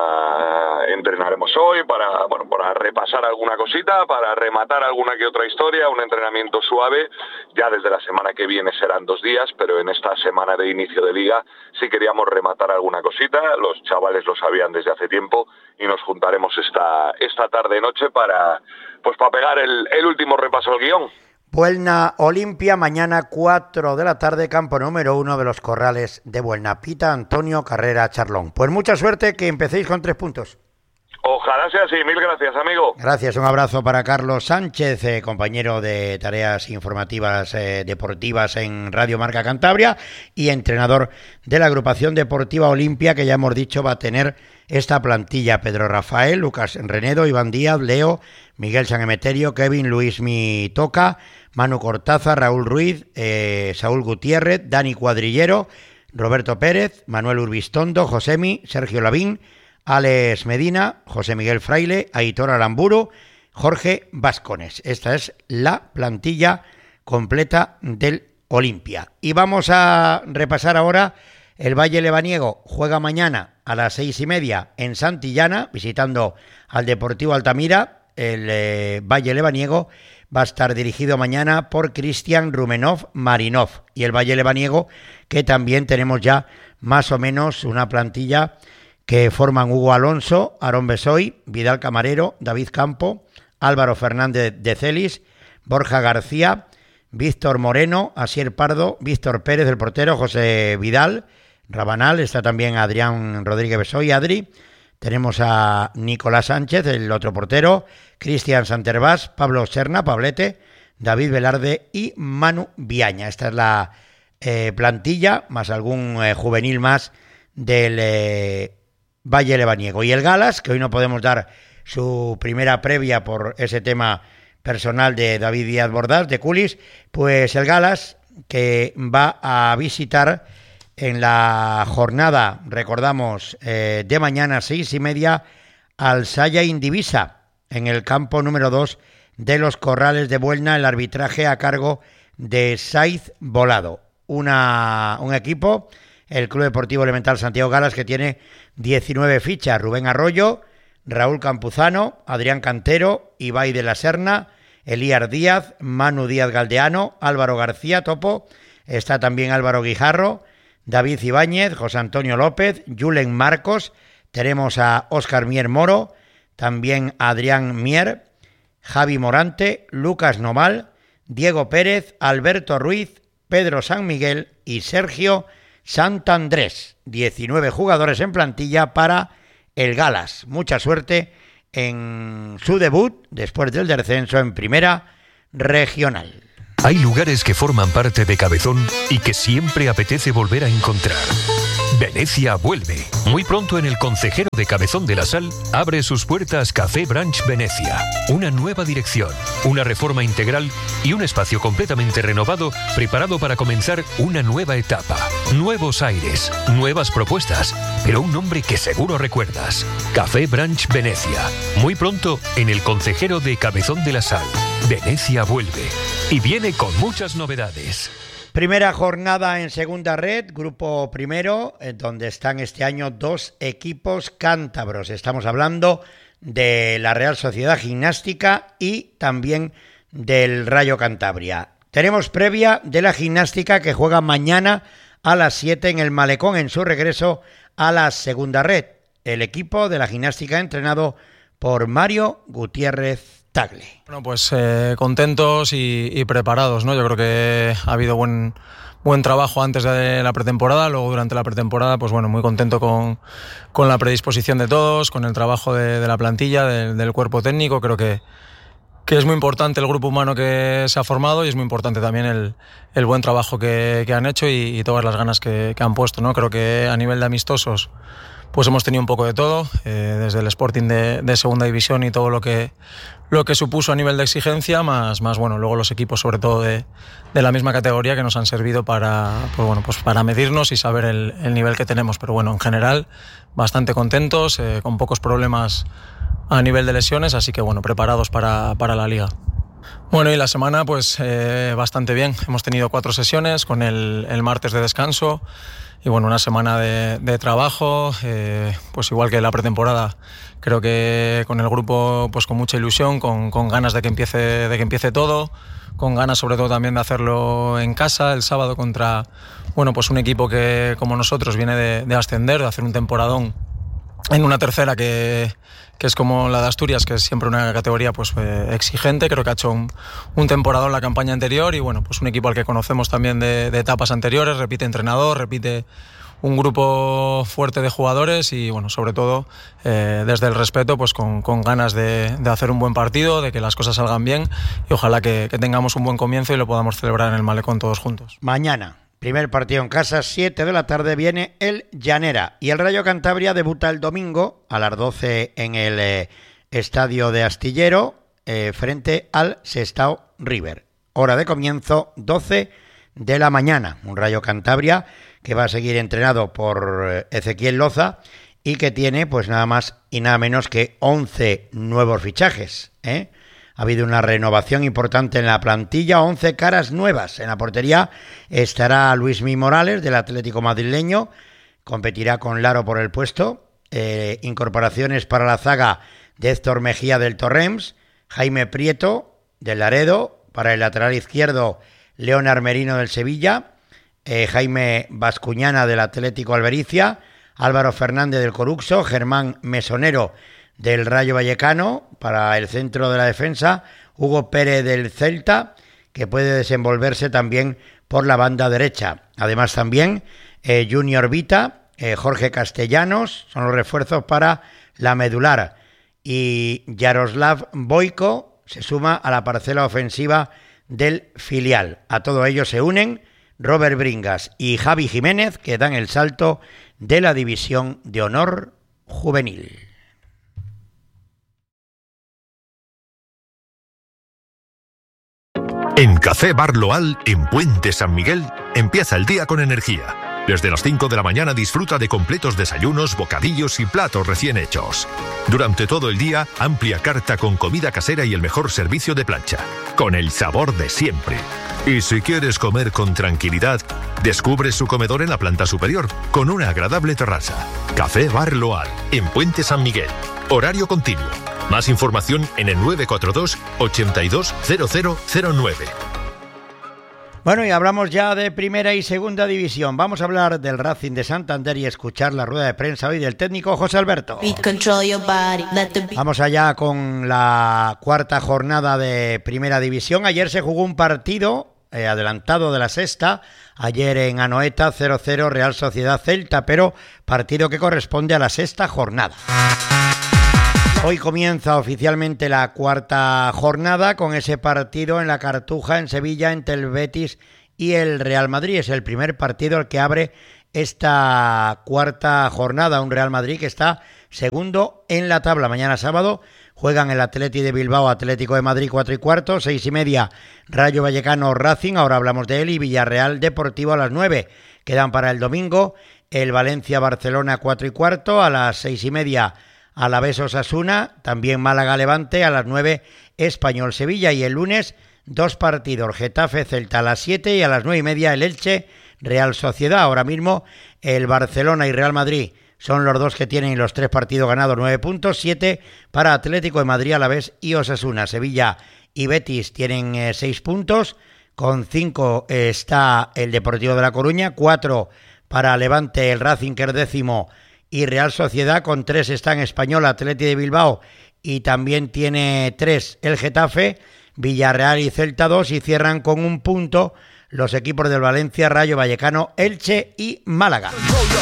Speaker 17: ya entrenaremos hoy para, bueno, para repasar alguna cosita, para rematar alguna que otra historia, un entrenamiento suave. Ya desde la semana que viene serán dos días, pero en esta semana de inicio de liga sí queríamos rematar alguna cosita. Los chavales lo sabían desde hace tiempo, y nos juntaremos esta, esta tarde-noche para, pues, para pegar el, el último repaso al guión.
Speaker 1: Buelna Olimpia, mañana cuatro de la tarde, campo número uno de los Corrales de Buelna. Pita Antonio Carrera Charlón. Pues mucha suerte, que empecéis con tres puntos.
Speaker 17: Ojalá sea así. Mil gracias, amigo.
Speaker 1: Gracias, un abrazo para Carlos Sánchez, eh, compañero de tareas informativas eh, deportivas en Radio Marca Cantabria y entrenador de la agrupación deportiva Olimpia, que ya hemos dicho va a tener esta plantilla: Pedro Rafael, Lucas Renedo, Iván Díaz, Leo, Miguel San Emeterio, Kevin Luis Mitoca, Manu Cortaza, Raúl Ruiz, eh, Saúl Gutiérrez, Dani Cuadrillero, Roberto Pérez, Manuel Urbistondo, Josemi, Sergio Lavín, Alex Medina, José Miguel Fraile, Aitor Aramburu, Jorge Vascones. Esta es la plantilla completa del Olimpia. Y vamos a repasar ahora el Valle Lebaniego. Juega mañana a las seis y media en Santillana, visitando al Deportivo Altamira. El eh, Valle Lebaniego va a estar dirigido mañana por Cristian Rumenov Marinov. Y el Valle Lebaniego, que también tenemos ya más o menos una plantilla que forman Hugo Alonso, Aarón Besoy, Vidal Camarero, David Campo, Álvaro Fernández de Celis, Borja García, Víctor Moreno, Asier Pardo, Víctor Pérez, el portero, José Vidal, Rabanal, está también Adrián Rodríguez Besoy, Adri. Tenemos a Nicolás Sánchez, el otro portero, Cristian Santervás, Pablo Serna, Pablete, David Velarde y Manu Viaña. Esta es la eh, plantilla, más algún eh, juvenil más del eh, Valle Lebaniego. Y el Galas, que hoy no podemos dar su primera previa por ese tema personal de David Díaz Bordás, de Culis, pues el Galas, que va a visitar en la jornada, recordamos, eh, de mañana seis y media, al Saya Indivisa, en el campo número dos de los Corrales de Buelna, el arbitraje a cargo de Saiz Volado. Una, un equipo, el Club Deportivo Elemental Santiago Galas, que tiene diecinueve fichas: Rubén Arroyo, Raúl Campuzano, Adrián Cantero, Ibai de la Serna, Elías Díaz, Manu Díaz Galdeano, Álvaro García Topo, está también Álvaro Guijarro, David Ibáñez, José Antonio López, Julen Marcos, tenemos a Óscar Mier Moro, también a Adrián Mier, Javi Morante, Lucas Noval, Diego Pérez, Alberto Ruiz, Pedro San Miguel y Sergio Santandrés. diecinueve jugadores en plantilla para el Galas. Mucha suerte en su debut después del descenso en Primera Regional.
Speaker 5: Hay lugares que forman parte de Cabezón y que siempre apetece volver a encontrar. Venecia vuelve. Muy pronto en el Concejero de Cabezón de la Sal abre sus puertas Café Branch Venecia. Una nueva dirección, una reforma integral y un espacio completamente renovado preparado para comenzar una nueva etapa. Nuevos aires, nuevas propuestas, pero un nombre que seguro recuerdas. Café Branch Venecia. Muy pronto en el Concejero de Cabezón de la Sal. Venecia vuelve. Y viene con muchas novedades.
Speaker 1: Primera jornada en segunda red, grupo primero, en donde están este año dos equipos cántabros. Estamos hablando de la Real Sociedad Gimnástica y también del Rayo Cantabria. Tenemos previa de la Gimnástica que juega mañana a las siete en el Malecón en su regreso a la segunda red. El equipo de la Gimnástica entrenado por Mario Gutiérrez Tagle.
Speaker 18: Bueno, pues eh, contentos y, y preparados, ¿no? Yo creo que ha habido buen buen trabajo antes de la pretemporada, luego durante la pretemporada, pues bueno, muy contento con, con la predisposición de todos, con el trabajo de, de la plantilla, de, del cuerpo técnico. Creo que, que es muy importante el grupo humano que se ha formado y es muy importante también el, el buen trabajo que, que han hecho y, y todas las ganas que, que han puesto, ¿no? Creo que a nivel de amistosos pues hemos tenido un poco de todo, eh, desde el Sporting de, de segunda división y todo lo que lo que supuso a nivel de exigencia, más, más bueno, luego los equipos sobre todo de, de la misma categoría que nos han servido para, pues bueno, pues para medirnos y saber el, el nivel que tenemos. Pero bueno, en general, bastante contentos, eh, con pocos problemas a nivel de lesiones, así que bueno, preparados para, para la liga. Bueno, y la semana pues eh, bastante bien. Hemos tenido cuatro sesiones con el, el martes de descanso. Y bueno, una semana de, de trabajo, eh, pues igual que la pretemporada, creo que con el grupo pues con mucha ilusión, con, con ganas de que empiece de que empiece todo, con ganas sobre todo también de hacerlo en casa el sábado contra bueno pues un equipo que como nosotros viene de, de ascender, de hacer un temporadón en una tercera que, que es como la de Asturias, que es siempre una categoría pues eh, exigente. Creo que ha hecho un, un temporadón en la campaña anterior y bueno, pues un equipo al que conocemos también de, de etapas anteriores, repite entrenador, repite un grupo fuerte de jugadores y bueno, sobre todo eh, desde el respeto, pues con, con ganas de, de hacer un buen partido, de que las cosas salgan bien y ojalá que, que tengamos un buen comienzo y lo podamos celebrar en el Malecón todos juntos.
Speaker 1: Mañana, primer partido en casa, siete de la tarde, viene el Llanera y el Rayo Cantabria debuta el domingo a las doce en el eh, estadio de Astillero eh, frente al Sestao River. Hora de comienzo doce de la mañana. Un Rayo Cantabria que va a seguir entrenado por eh, Ezequiel Loza y que tiene pues nada más y nada menos que once nuevos fichajes, ¿eh? Ha habido una renovación importante en la plantilla, once caras nuevas. En la portería estará Luismi Morales del Atlético madrileño, competirá con Laro por el puesto. Eh, incorporaciones para la zaga de Héctor Mejía del Torrens, Jaime Prieto del Laredo, para el lateral izquierdo Leonard Merino del Sevilla, eh, Jaime Bascuñana del Atlético Albericia, Álvaro Fernández del Coruxo, Germán Mesonero del Rayo Vallecano, para el centro de la defensa, Hugo Pérez del Celta, que puede desenvolverse también por la banda derecha. Además también eh, Junior Vita, eh, Jorge Castellanos, son los refuerzos para la medular. Y Yaroslav Boyko se suma a la parcela ofensiva del filial. A todo ello se unen Robert Bringas y Javi Jiménez, que dan el salto de la División de Honor Juvenil.
Speaker 19: En Café Bar Loal, en Puente San Miguel, empieza el día con energía. Desde las cinco de la mañana disfruta de completos desayunos, bocadillos y platos recién hechos. Durante todo el día, amplia carta con comida casera y el mejor servicio de plancha, con el sabor de siempre. Y si quieres comer con tranquilidad, descubre su comedor en la planta superior, con una agradable terraza. Café Bar Loal, en Puente San Miguel. Horario continuo. Más información en el nueve cuatro dos, ochenta y dos, cero cero cero nueve.
Speaker 1: Bueno, y hablamos ya de primera y segunda división. Vamos a hablar del Racing de Santander y escuchar la rueda de prensa hoy del técnico José Alberto. Vamos allá con la cuarta jornada de primera división. Ayer se jugó un partido eh, adelantado de la sexta, ayer en Anoeta cero cero Real Sociedad Celta, pero partido que corresponde a la sexta jornada. Hoy comienza oficialmente la cuarta jornada con ese partido en la Cartuja, en Sevilla, entre el Betis y el Real Madrid. Es el primer partido el que abre esta cuarta jornada, un Real Madrid que está segundo en la tabla. Mañana sábado juegan el Atleti de Bilbao, Atlético de Madrid, cuatro y cuarto, seis y media Rayo Vallecano Racing, ahora hablamos de él, y Villarreal Deportivo a las nueve. Quedan para el domingo el Valencia Barcelona, cuatro y cuarto, a las seis y media Alavés Osasuna, también Málaga Levante, a las nueve Español Sevilla, y el lunes dos partidos, Getafe Celta a las siete y a las nueve y media el Elche Real Sociedad. Ahora mismo el Barcelona y Real Madrid son los dos que tienen los tres partidos ganados, nueve puntos, siete para Atlético de Madrid, Alavés y Osasuna. Sevilla y Betis tienen eh, seis puntos, con cinco eh, está el Deportivo de La Coruña, cuatro para Levante, el Racing, que es décimo, y Real Sociedad, con tres están Español, Atleti de Bilbao, y también tiene tres el Getafe, Villarreal y Celta dos, y cierran con un punto los equipos del Valencia, Rayo Vallecano, Elche y Málaga.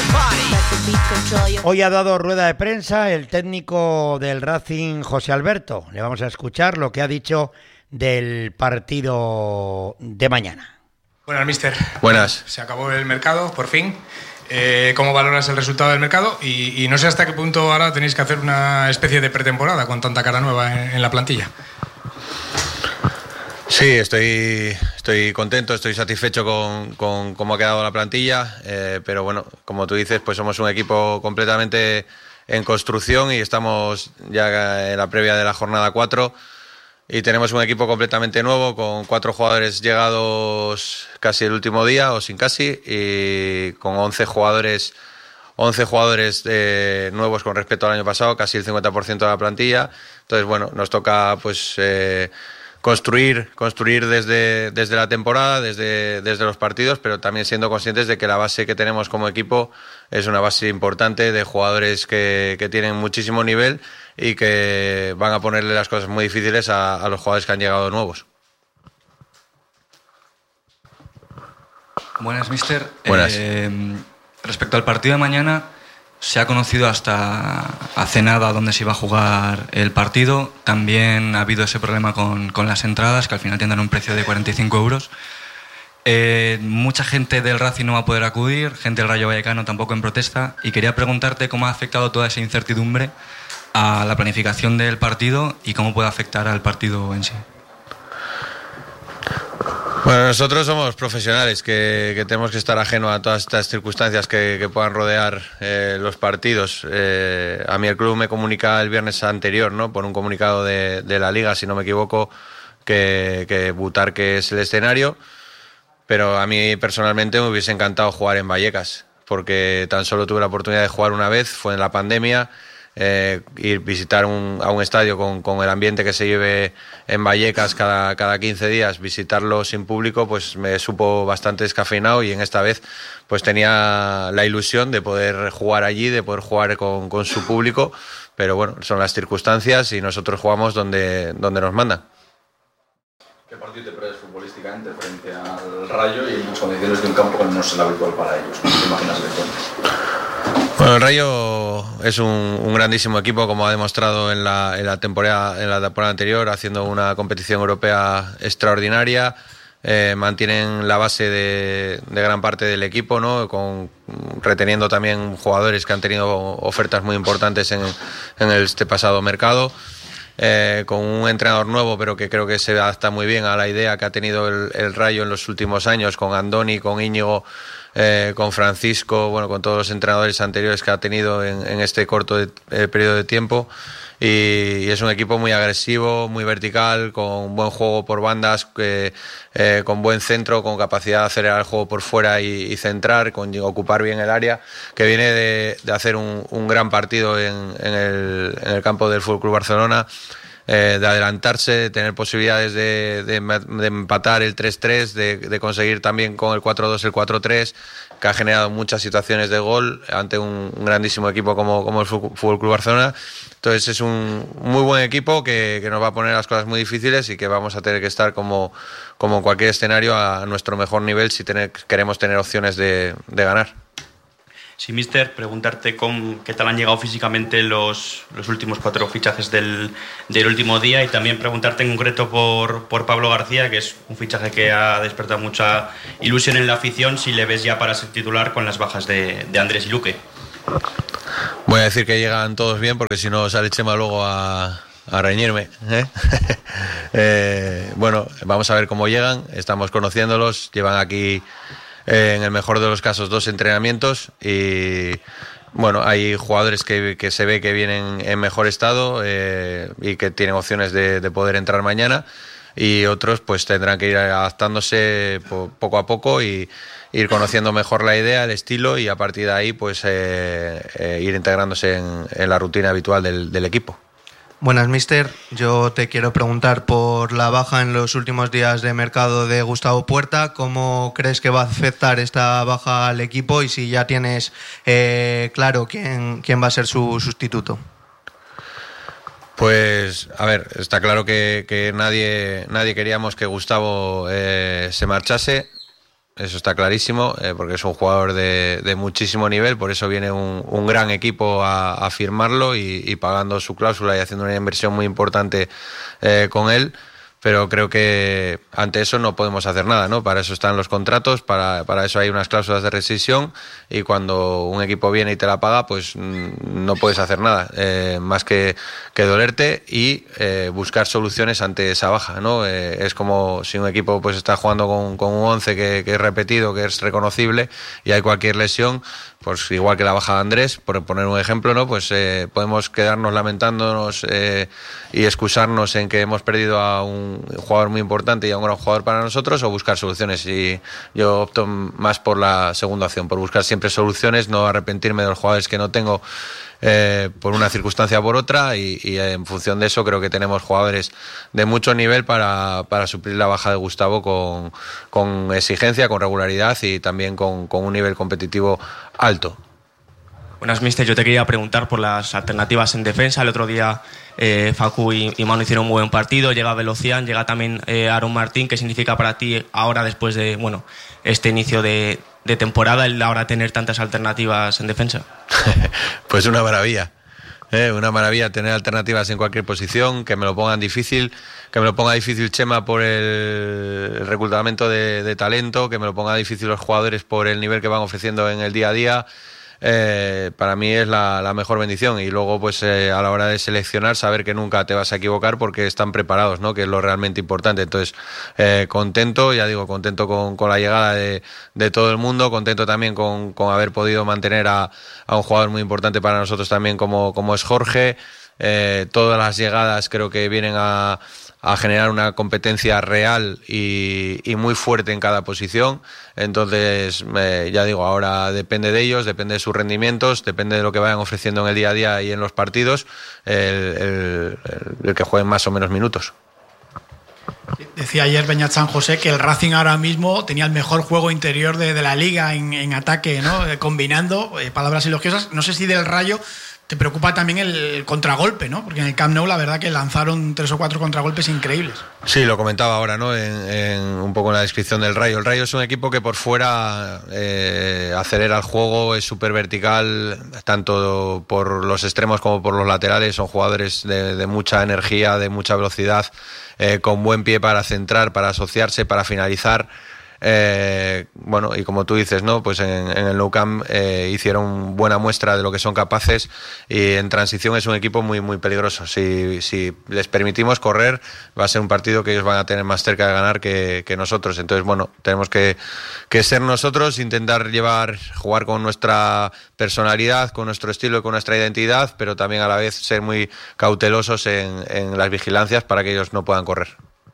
Speaker 1: Hoy ha dado rueda de prensa el técnico del Racing, José Alberto. Le vamos a escuchar lo que ha dicho del partido de mañana.
Speaker 20: Buenas, mister.
Speaker 21: Buenas.
Speaker 20: Se acabó el mercado, por fin. Eh, ¿Cómo valoras el resultado del mercado? Y, y no sé hasta qué punto ahora tenéis que hacer una especie de pretemporada con tanta cara nueva en, en la plantilla.
Speaker 21: Sí, estoy, estoy contento, estoy satisfecho con, con cómo ha quedado la plantilla, eh, pero bueno, como tú dices, pues somos un equipo completamente en construcción y estamos ya en la previa de la jornada cuatro y tenemos un equipo completamente nuevo con cuatro jugadores llegados casi el último día o sin casi, y con once jugadores once jugadores eh, nuevos con respecto al año pasado, casi el cincuenta por ciento de la plantilla. Entonces, bueno, nos toca pues eh, construir construir desde, desde la temporada, desde, desde los partidos, pero también siendo conscientes de que la base que tenemos como equipo es una base importante de jugadores que, que tienen muchísimo nivel y que van a ponerle las cosas muy difíciles a, a los jugadores que han llegado nuevos.
Speaker 22: Buenas, mister.
Speaker 21: Buenas.
Speaker 22: Eh, respecto al partido de mañana, se ha conocido hasta hace nada dónde se iba a jugar el partido. También ha habido ese problema con, con las entradas, que al final tendrán un precio de cuarenta y cinco euros. Eh, mucha gente del Racing no va a poder acudir, gente del Rayo Vallecano tampoco en protesta. Y quería preguntarte cómo ha afectado toda esa incertidumbre a la planificación del partido y cómo puede afectar al partido en sí.
Speaker 21: Bueno, nosotros somos profesionales que, que tenemos que estar ajeno a todas estas circunstancias que, que puedan rodear eh, los partidos. Eh, a mí el club me comunica el viernes anterior, ¿no? Por un comunicado de, de la Liga, si no me equivoco, que, que Butarque es el escenario, pero a mí personalmente me hubiese encantado jugar en Vallecas, porque tan solo tuve la oportunidad de jugar una vez, fue en la pandemia. Eh, ir visitar un, a un estadio con, con el ambiente que se lleve en Vallecas cada, cada quince días, visitarlo sin público, pues me supo bastante descafeinado, y en esta vez pues tenía la ilusión de poder jugar allí, de poder jugar con, con su público, pero bueno, son las circunstancias y nosotros jugamos donde, donde nos mandan.
Speaker 23: ¿Qué partido te prevés futbolísticamente frente al Rayo y en las condiciones de un campo que no es el habitual para ellos? ¿Cómo te imaginas el encuentro?
Speaker 21: Bueno, el Rayo es un, un grandísimo equipo, como ha demostrado en la, en la temporada en la temporada anterior, haciendo una competición europea extraordinaria. Eh, mantienen la base de, de gran parte del equipo, ¿no? Con, reteniendo también jugadores que han tenido ofertas muy importantes en, en este pasado mercado. Eh, con un entrenador nuevo, pero que creo que se adapta muy bien a la idea que ha tenido el, el Rayo en los últimos años, con Andoni, con Íñigo, eh, con Francisco, bueno, con todos los entrenadores anteriores que ha tenido en, en este corto de, eh, periodo de tiempo. Y, y es un equipo muy agresivo, muy vertical, con buen juego por bandas, eh, eh, con buen centro, con capacidad de acelerar el juego por fuera y, y centrar, con ocupar bien el área, que viene de, de hacer un, un gran partido en, en, el, en el campo del F C Barcelona. eh, de adelantarse, de tener posibilidades de, de, de empatar el tres tres, de, de conseguir también con el cuatro dos el cuatro tres, que ha generado muchas situaciones de gol ante un, un grandísimo equipo como, como el Fútbol Club Barcelona. Entonces es un muy buen equipo que, que nos va a poner las cosas muy difíciles y que vamos a tener que estar como, como en cualquier escenario a nuestro mejor nivel si tener, queremos tener opciones de, de ganar.
Speaker 2: Sí, mister, preguntarte con qué tal han llegado físicamente los, los últimos cuatro fichajes del, del último día, y también preguntarte en concreto por, por Pablo García, que es un fichaje que ha despertado mucha ilusión en la afición, si le ves ya para ser titular con las bajas de, de Andrés y Luque.
Speaker 21: Voy a decir que llegan todos bien, porque si no sale Chema luego a, a reñirme, ¿eh? eh, bueno, vamos a ver cómo llegan, estamos conociéndolos, llevan aquí eh, en el mejor de los casos dos entrenamientos y bueno, hay jugadores que, que se ve que vienen en mejor estado eh, y que tienen opciones de, de poder entrar mañana, y otros pues tendrán que ir adaptándose po, poco a poco y ir conociendo mejor la idea, el estilo, y a partir de ahí pues eh, eh, ir integrándose en, en la rutina habitual del, del equipo.
Speaker 3: Buenas, mister. Yo te quiero preguntar por la baja en los últimos días de mercado de Gustavo Puerta. ¿Cómo crees que va a afectar esta baja al equipo y si ya tienes eh, claro quién, quién va a ser su sustituto?
Speaker 21: Pues, a ver, está claro que, que nadie, nadie queríamos que Gustavo eh, se marchase. Eso está clarísimo, eh, porque es un jugador de, de muchísimo nivel, por eso viene un, un gran equipo a, a firmarlo y, y pagando su cláusula y haciendo una inversión muy importante eh, con él. Pero creo que ante eso no podemos hacer nada, ¿no? Para eso están los contratos, para, para eso hay unas cláusulas de rescisión, y cuando un equipo viene y te la paga, pues no puedes hacer nada, eh, más que, que dolerte y eh, buscar soluciones ante esa baja, ¿no? Eh, es como si un equipo pues está jugando con, con un once que, que es repetido, que es reconocible, y hay cualquier lesión, pues igual que la baja de Andrés, por poner un ejemplo, ¿no? Pues eh, podemos quedarnos lamentándonos eh, y excusarnos en que hemos perdido a un jugador muy importante y a un gran jugador para nosotros, o buscar soluciones, y yo opto más por la segunda opción, por buscar siempre soluciones, no arrepentirme de los jugadores que no tengo eh, por una circunstancia o por otra, y, y en función de eso creo que tenemos jugadores de mucho nivel para, para suplir la baja de Gustavo con, con exigencia, con regularidad y también con, con un nivel competitivo alto.
Speaker 2: Buenas, mister. Yo te quería preguntar por las alternativas en defensa. El otro día eh, Facu y, y Manu hicieron un buen partido. Llega Velocian, llega también eh, Aaron Martín. ¿Qué significa para ti ahora, después de bueno este inicio de, de temporada, el ahora tener tantas alternativas en defensa?
Speaker 21: Pues una maravilla. Eh, una maravilla tener alternativas en cualquier posición, que me lo pongan difícil, que me lo ponga difícil Chema por el reclutamiento de, de talento, que me lo ponga difícil los jugadores por el nivel que van ofreciendo en el día a día. Eh, para mí es la, la mejor bendición, y luego pues eh, a la hora de seleccionar saber que nunca te vas a equivocar porque están preparados, ¿no? Que es lo realmente importante. Entonces eh, contento, ya digo, contento con, con la llegada de, de todo el mundo, contento también con, con haber podido mantener a, a un jugador muy importante para nosotros también como, como es Jorge. Eh, todas las llegadas creo que vienen a, a generar una competencia real y, y muy fuerte en cada posición. Entonces, eh, ya digo, ahora depende de ellos, depende de sus rendimientos, depende de lo que vayan ofreciendo en el día a día y en los partidos, el, el, el que jueguen más o menos minutos.
Speaker 4: Decía ayer Beñat San José que el Racing ahora mismo tenía el mejor juego interior de, de la liga en, en ataque, ¿no? Eh, combinando eh, palabras elogiosas. No sé si del Rayo te preocupa también el contragolpe, ¿no? Porque en el Camp Nou la verdad que lanzaron tres o cuatro contragolpes increíbles.
Speaker 21: Sí, lo comentaba ahora, ¿no? En, en un poco en la descripción del Rayo. El Rayo es un equipo que por fuera eh, acelera el juego, es súper vertical, tanto por los extremos como por los laterales. Son jugadores de, de mucha energía, de mucha velocidad, eh, con buen pie para centrar, para asociarse, para finalizar. Eh, bueno, y como tú dices, ¿no? Pues en, en el Nou Camp eh, hicieron buena muestra de lo que son capaces, y en transición es un equipo muy muy peligroso. Si, si les permitimos correr, va a ser un partido que ellos van a tener más cerca de ganar que, que nosotros. Entonces, bueno, tenemos que, que ser nosotros, intentar llevar, jugar con nuestra personalidad, con nuestro estilo y con nuestra identidad, pero también a la vez ser muy cautelosos en, en las vigilancias para que ellos no puedan correr.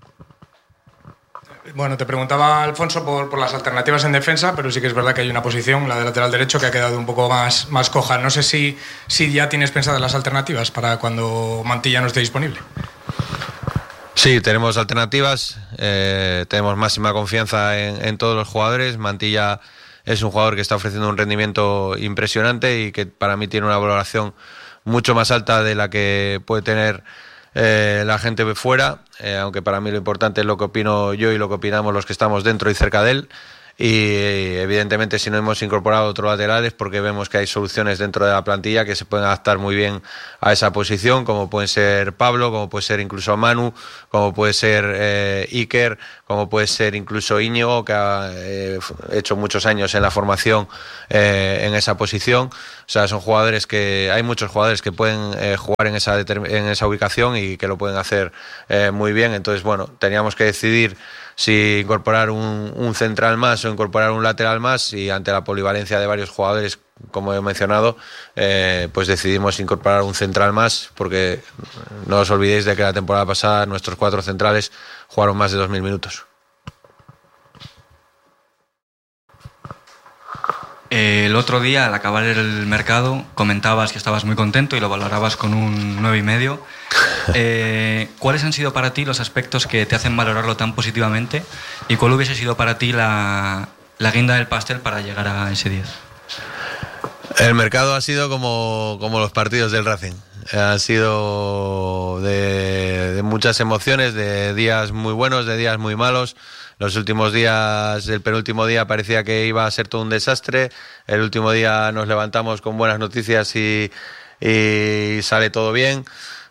Speaker 20: Bueno, te preguntaba Alfonso por, por las alternativas en defensa, pero sí que es verdad que hay una posición, la de lateral derecho, que ha quedado un poco más, más coja. No sé si, si ya tienes pensadas las alternativas para cuando Mantilla no esté disponible.
Speaker 21: Sí, tenemos alternativas, eh, tenemos máxima confianza en, en todos los jugadores. Mantilla es un jugador que está ofreciendo un rendimiento impresionante y que para mí tiene una valoración mucho más alta de la que puede tener eh, la gente fuera, eh, aunque para mí lo importante es lo que opino yo y lo que opinamos los que estamos dentro y cerca de él. Y evidentemente si no hemos incorporado otros laterales porque vemos que hay soluciones dentro de la plantilla que se pueden adaptar muy bien a esa posición, como pueden ser Pablo, como puede ser incluso Manu, como puede ser eh, Iker, como puede ser incluso Íñigo, que ha eh, hecho muchos años en la formación eh, en esa posición. O sea, son jugadores que hay muchos jugadores que pueden eh, jugar en esa, en esa ubicación y que lo pueden hacer eh, muy bien. Entonces, bueno, teníamos que decidir si incorporar un, un central más o incorporar un lateral más, y ante la polivalencia de varios jugadores, como he mencionado, eh, pues decidimos incorporar un central más, porque no os olvidéis de que la temporada pasada nuestros cuatro centrales jugaron más de dos mil minutos.
Speaker 22: El otro día, al acabar el mercado, comentabas que estabas muy contento y lo valorabas con un nueve y medio. Eh, ¿Cuáles han sido para ti los aspectos que te hacen valorarlo tan positivamente? ¿Y cuál hubiese sido para ti la, la guinda del pastel para llegar a ese diez?
Speaker 21: El mercado ha sido como, como los partidos del Racing. Ha sido de, de muchas emociones, de días muy buenos, de días muy malos. Los últimos días, el penúltimo día parecía que iba a ser todo un desastre. El último día nos levantamos con buenas noticias y, y sale todo bien.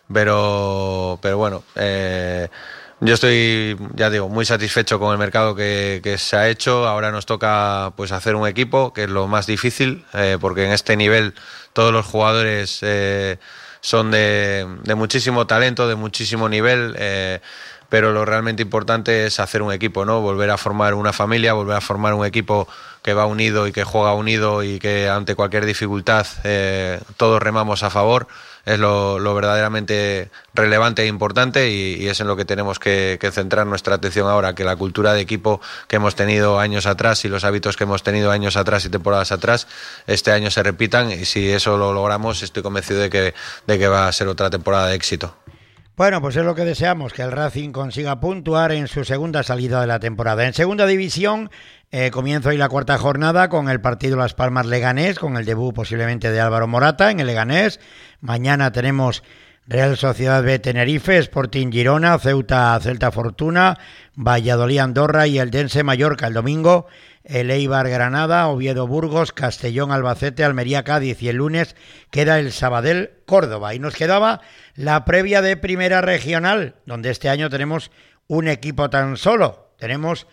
Speaker 21: Pero, pero bueno, eh, yo estoy, ya digo, muy satisfecho con el mercado que, que se ha hecho. Ahora nos toca pues hacer un equipo, que es lo más difícil, eh, porque en este nivel todos los jugadores eh, son de, de muchísimo talento, de muchísimo nivel. Eh, pero lo realmente importante es hacer un equipo, ¿no? Volver a formar una familia, volver a formar un equipo que va unido y que juega unido y que ante cualquier dificultad eh, todos remamos a favor. Es lo, lo verdaderamente relevante e importante, y, y es en lo que tenemos que, que centrar nuestra atención ahora, que la cultura de equipo que hemos tenido años atrás y los hábitos que hemos tenido años atrás y temporadas atrás este año se repitan, y si eso lo logramos estoy convencido de que, de que va a ser otra temporada de éxito.
Speaker 1: Bueno, pues es lo que deseamos, que el Racing consiga puntuar en su segunda salida de la temporada. En segunda división, eh, comienza hoy la cuarta jornada con el partido Las Palmas-Leganés, con el debut posiblemente de Álvaro Morata en el Leganés. Mañana tenemos Real Sociedad B Tenerife, Sporting Girona, Ceuta Celta Fortuna, Valladolid Andorra y Eldense Mallorca. El domingo el Eibar Granada, Oviedo Burgos, Castellón Albacete, Almería Cádiz, y el lunes queda el Sabadell Córdoba. Y nos quedaba la previa de Primera Regional, donde este año tenemos un equipo tan solo. Tenemos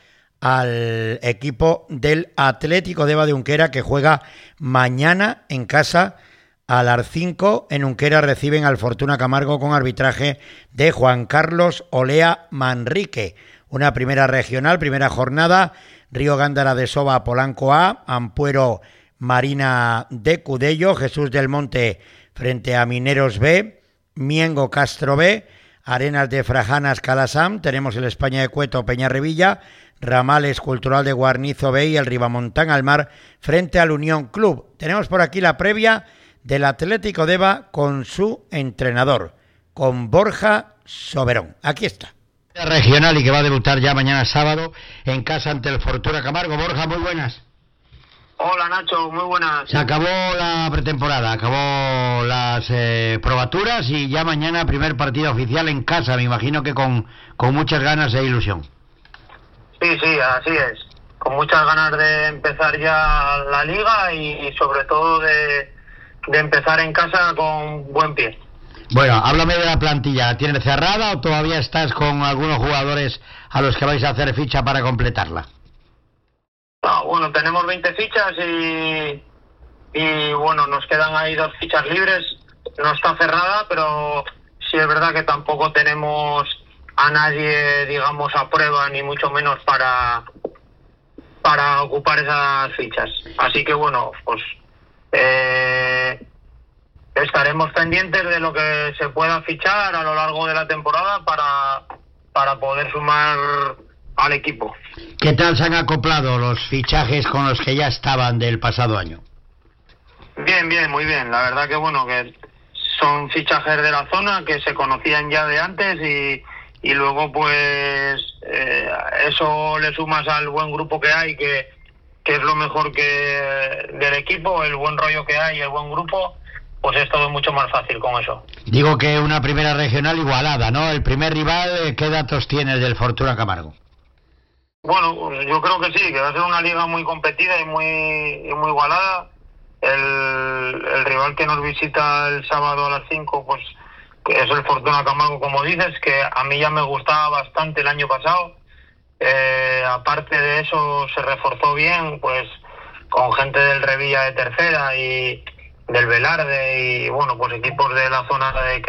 Speaker 1: al equipo del Atlético Deva de Unquera, que juega mañana en casa a las cinco. En Unquera reciben al Fortuna Camargo con arbitraje de Juan Carlos Olea Manrique. Una primera regional, primera jornada: Río Gándara de Soba, Polanco A, Ampuero Marina de Cudello, Jesús del Monte frente a Mineros B, Miengo Castro B, Arenas de Frajanas Calasam, tenemos el España de Cueto Peñarrevilla, Ramales Cultural de Guarnizo B y el Ribamontán al Mar frente al Unión Club. Tenemos por aquí la previa del Atlético Deva con su entrenador, con Borja Soberón. Aquí está.
Speaker 6: Regional, y que va a debutar ya mañana sábado en casa ante el Fortuna Camargo. Borja, muy buenas.
Speaker 7: Hola Nacho, muy buenas.
Speaker 6: Se acabó la pretemporada, acabó las eh, probaturas y ya mañana primer partido oficial en casa, me imagino que con, con muchas ganas e ilusión.
Speaker 7: Sí, sí, así es. Con muchas ganas de empezar ya la liga y, y sobre todo de, de empezar en casa con buen pie.
Speaker 6: Bueno, háblame de la plantilla. ¿La tienes cerrada o todavía estás con algunos jugadores a los que vais a hacer ficha para completarla?
Speaker 7: No, bueno, tenemos veinte fichas y, y bueno, nos quedan ahí dos fichas libres. No está cerrada, pero sí es verdad que tampoco tenemos a nadie, digamos, a prueba, ni mucho menos para, para ocupar esas fichas. Así que bueno, pues eh, estaremos pendientes de lo que se pueda fichar a lo largo de la temporada para, para poder sumar al equipo.
Speaker 6: ¿Qué tal se han acoplado los fichajes con los que ya estaban del pasado año?
Speaker 7: Bien, bien, muy bien. La verdad que bueno, que son fichajes de la zona que se conocían ya de antes y, y luego pues eh, eso le sumas al buen grupo que hay, que, que es lo mejor que del equipo, el buen rollo que hay, el buen grupo, pues es todo mucho más fácil con eso.
Speaker 6: Digo que una primera regional igualada, ¿no? El primer rival, ¿qué datos tienes del Fortuna Camargo?
Speaker 7: Bueno, yo creo que sí, que va a ser una liga muy competida y muy, y muy igualada. El, el rival que nos visita el sábado a las cinco, pues que es el Fortuna Camargo, como dices, que a mí ya me gustaba bastante el año pasado. Eh, aparte de eso, se reforzó bien, pues con gente del Revilla de tercera y del Velarde y, bueno, pues equipos de la zona de que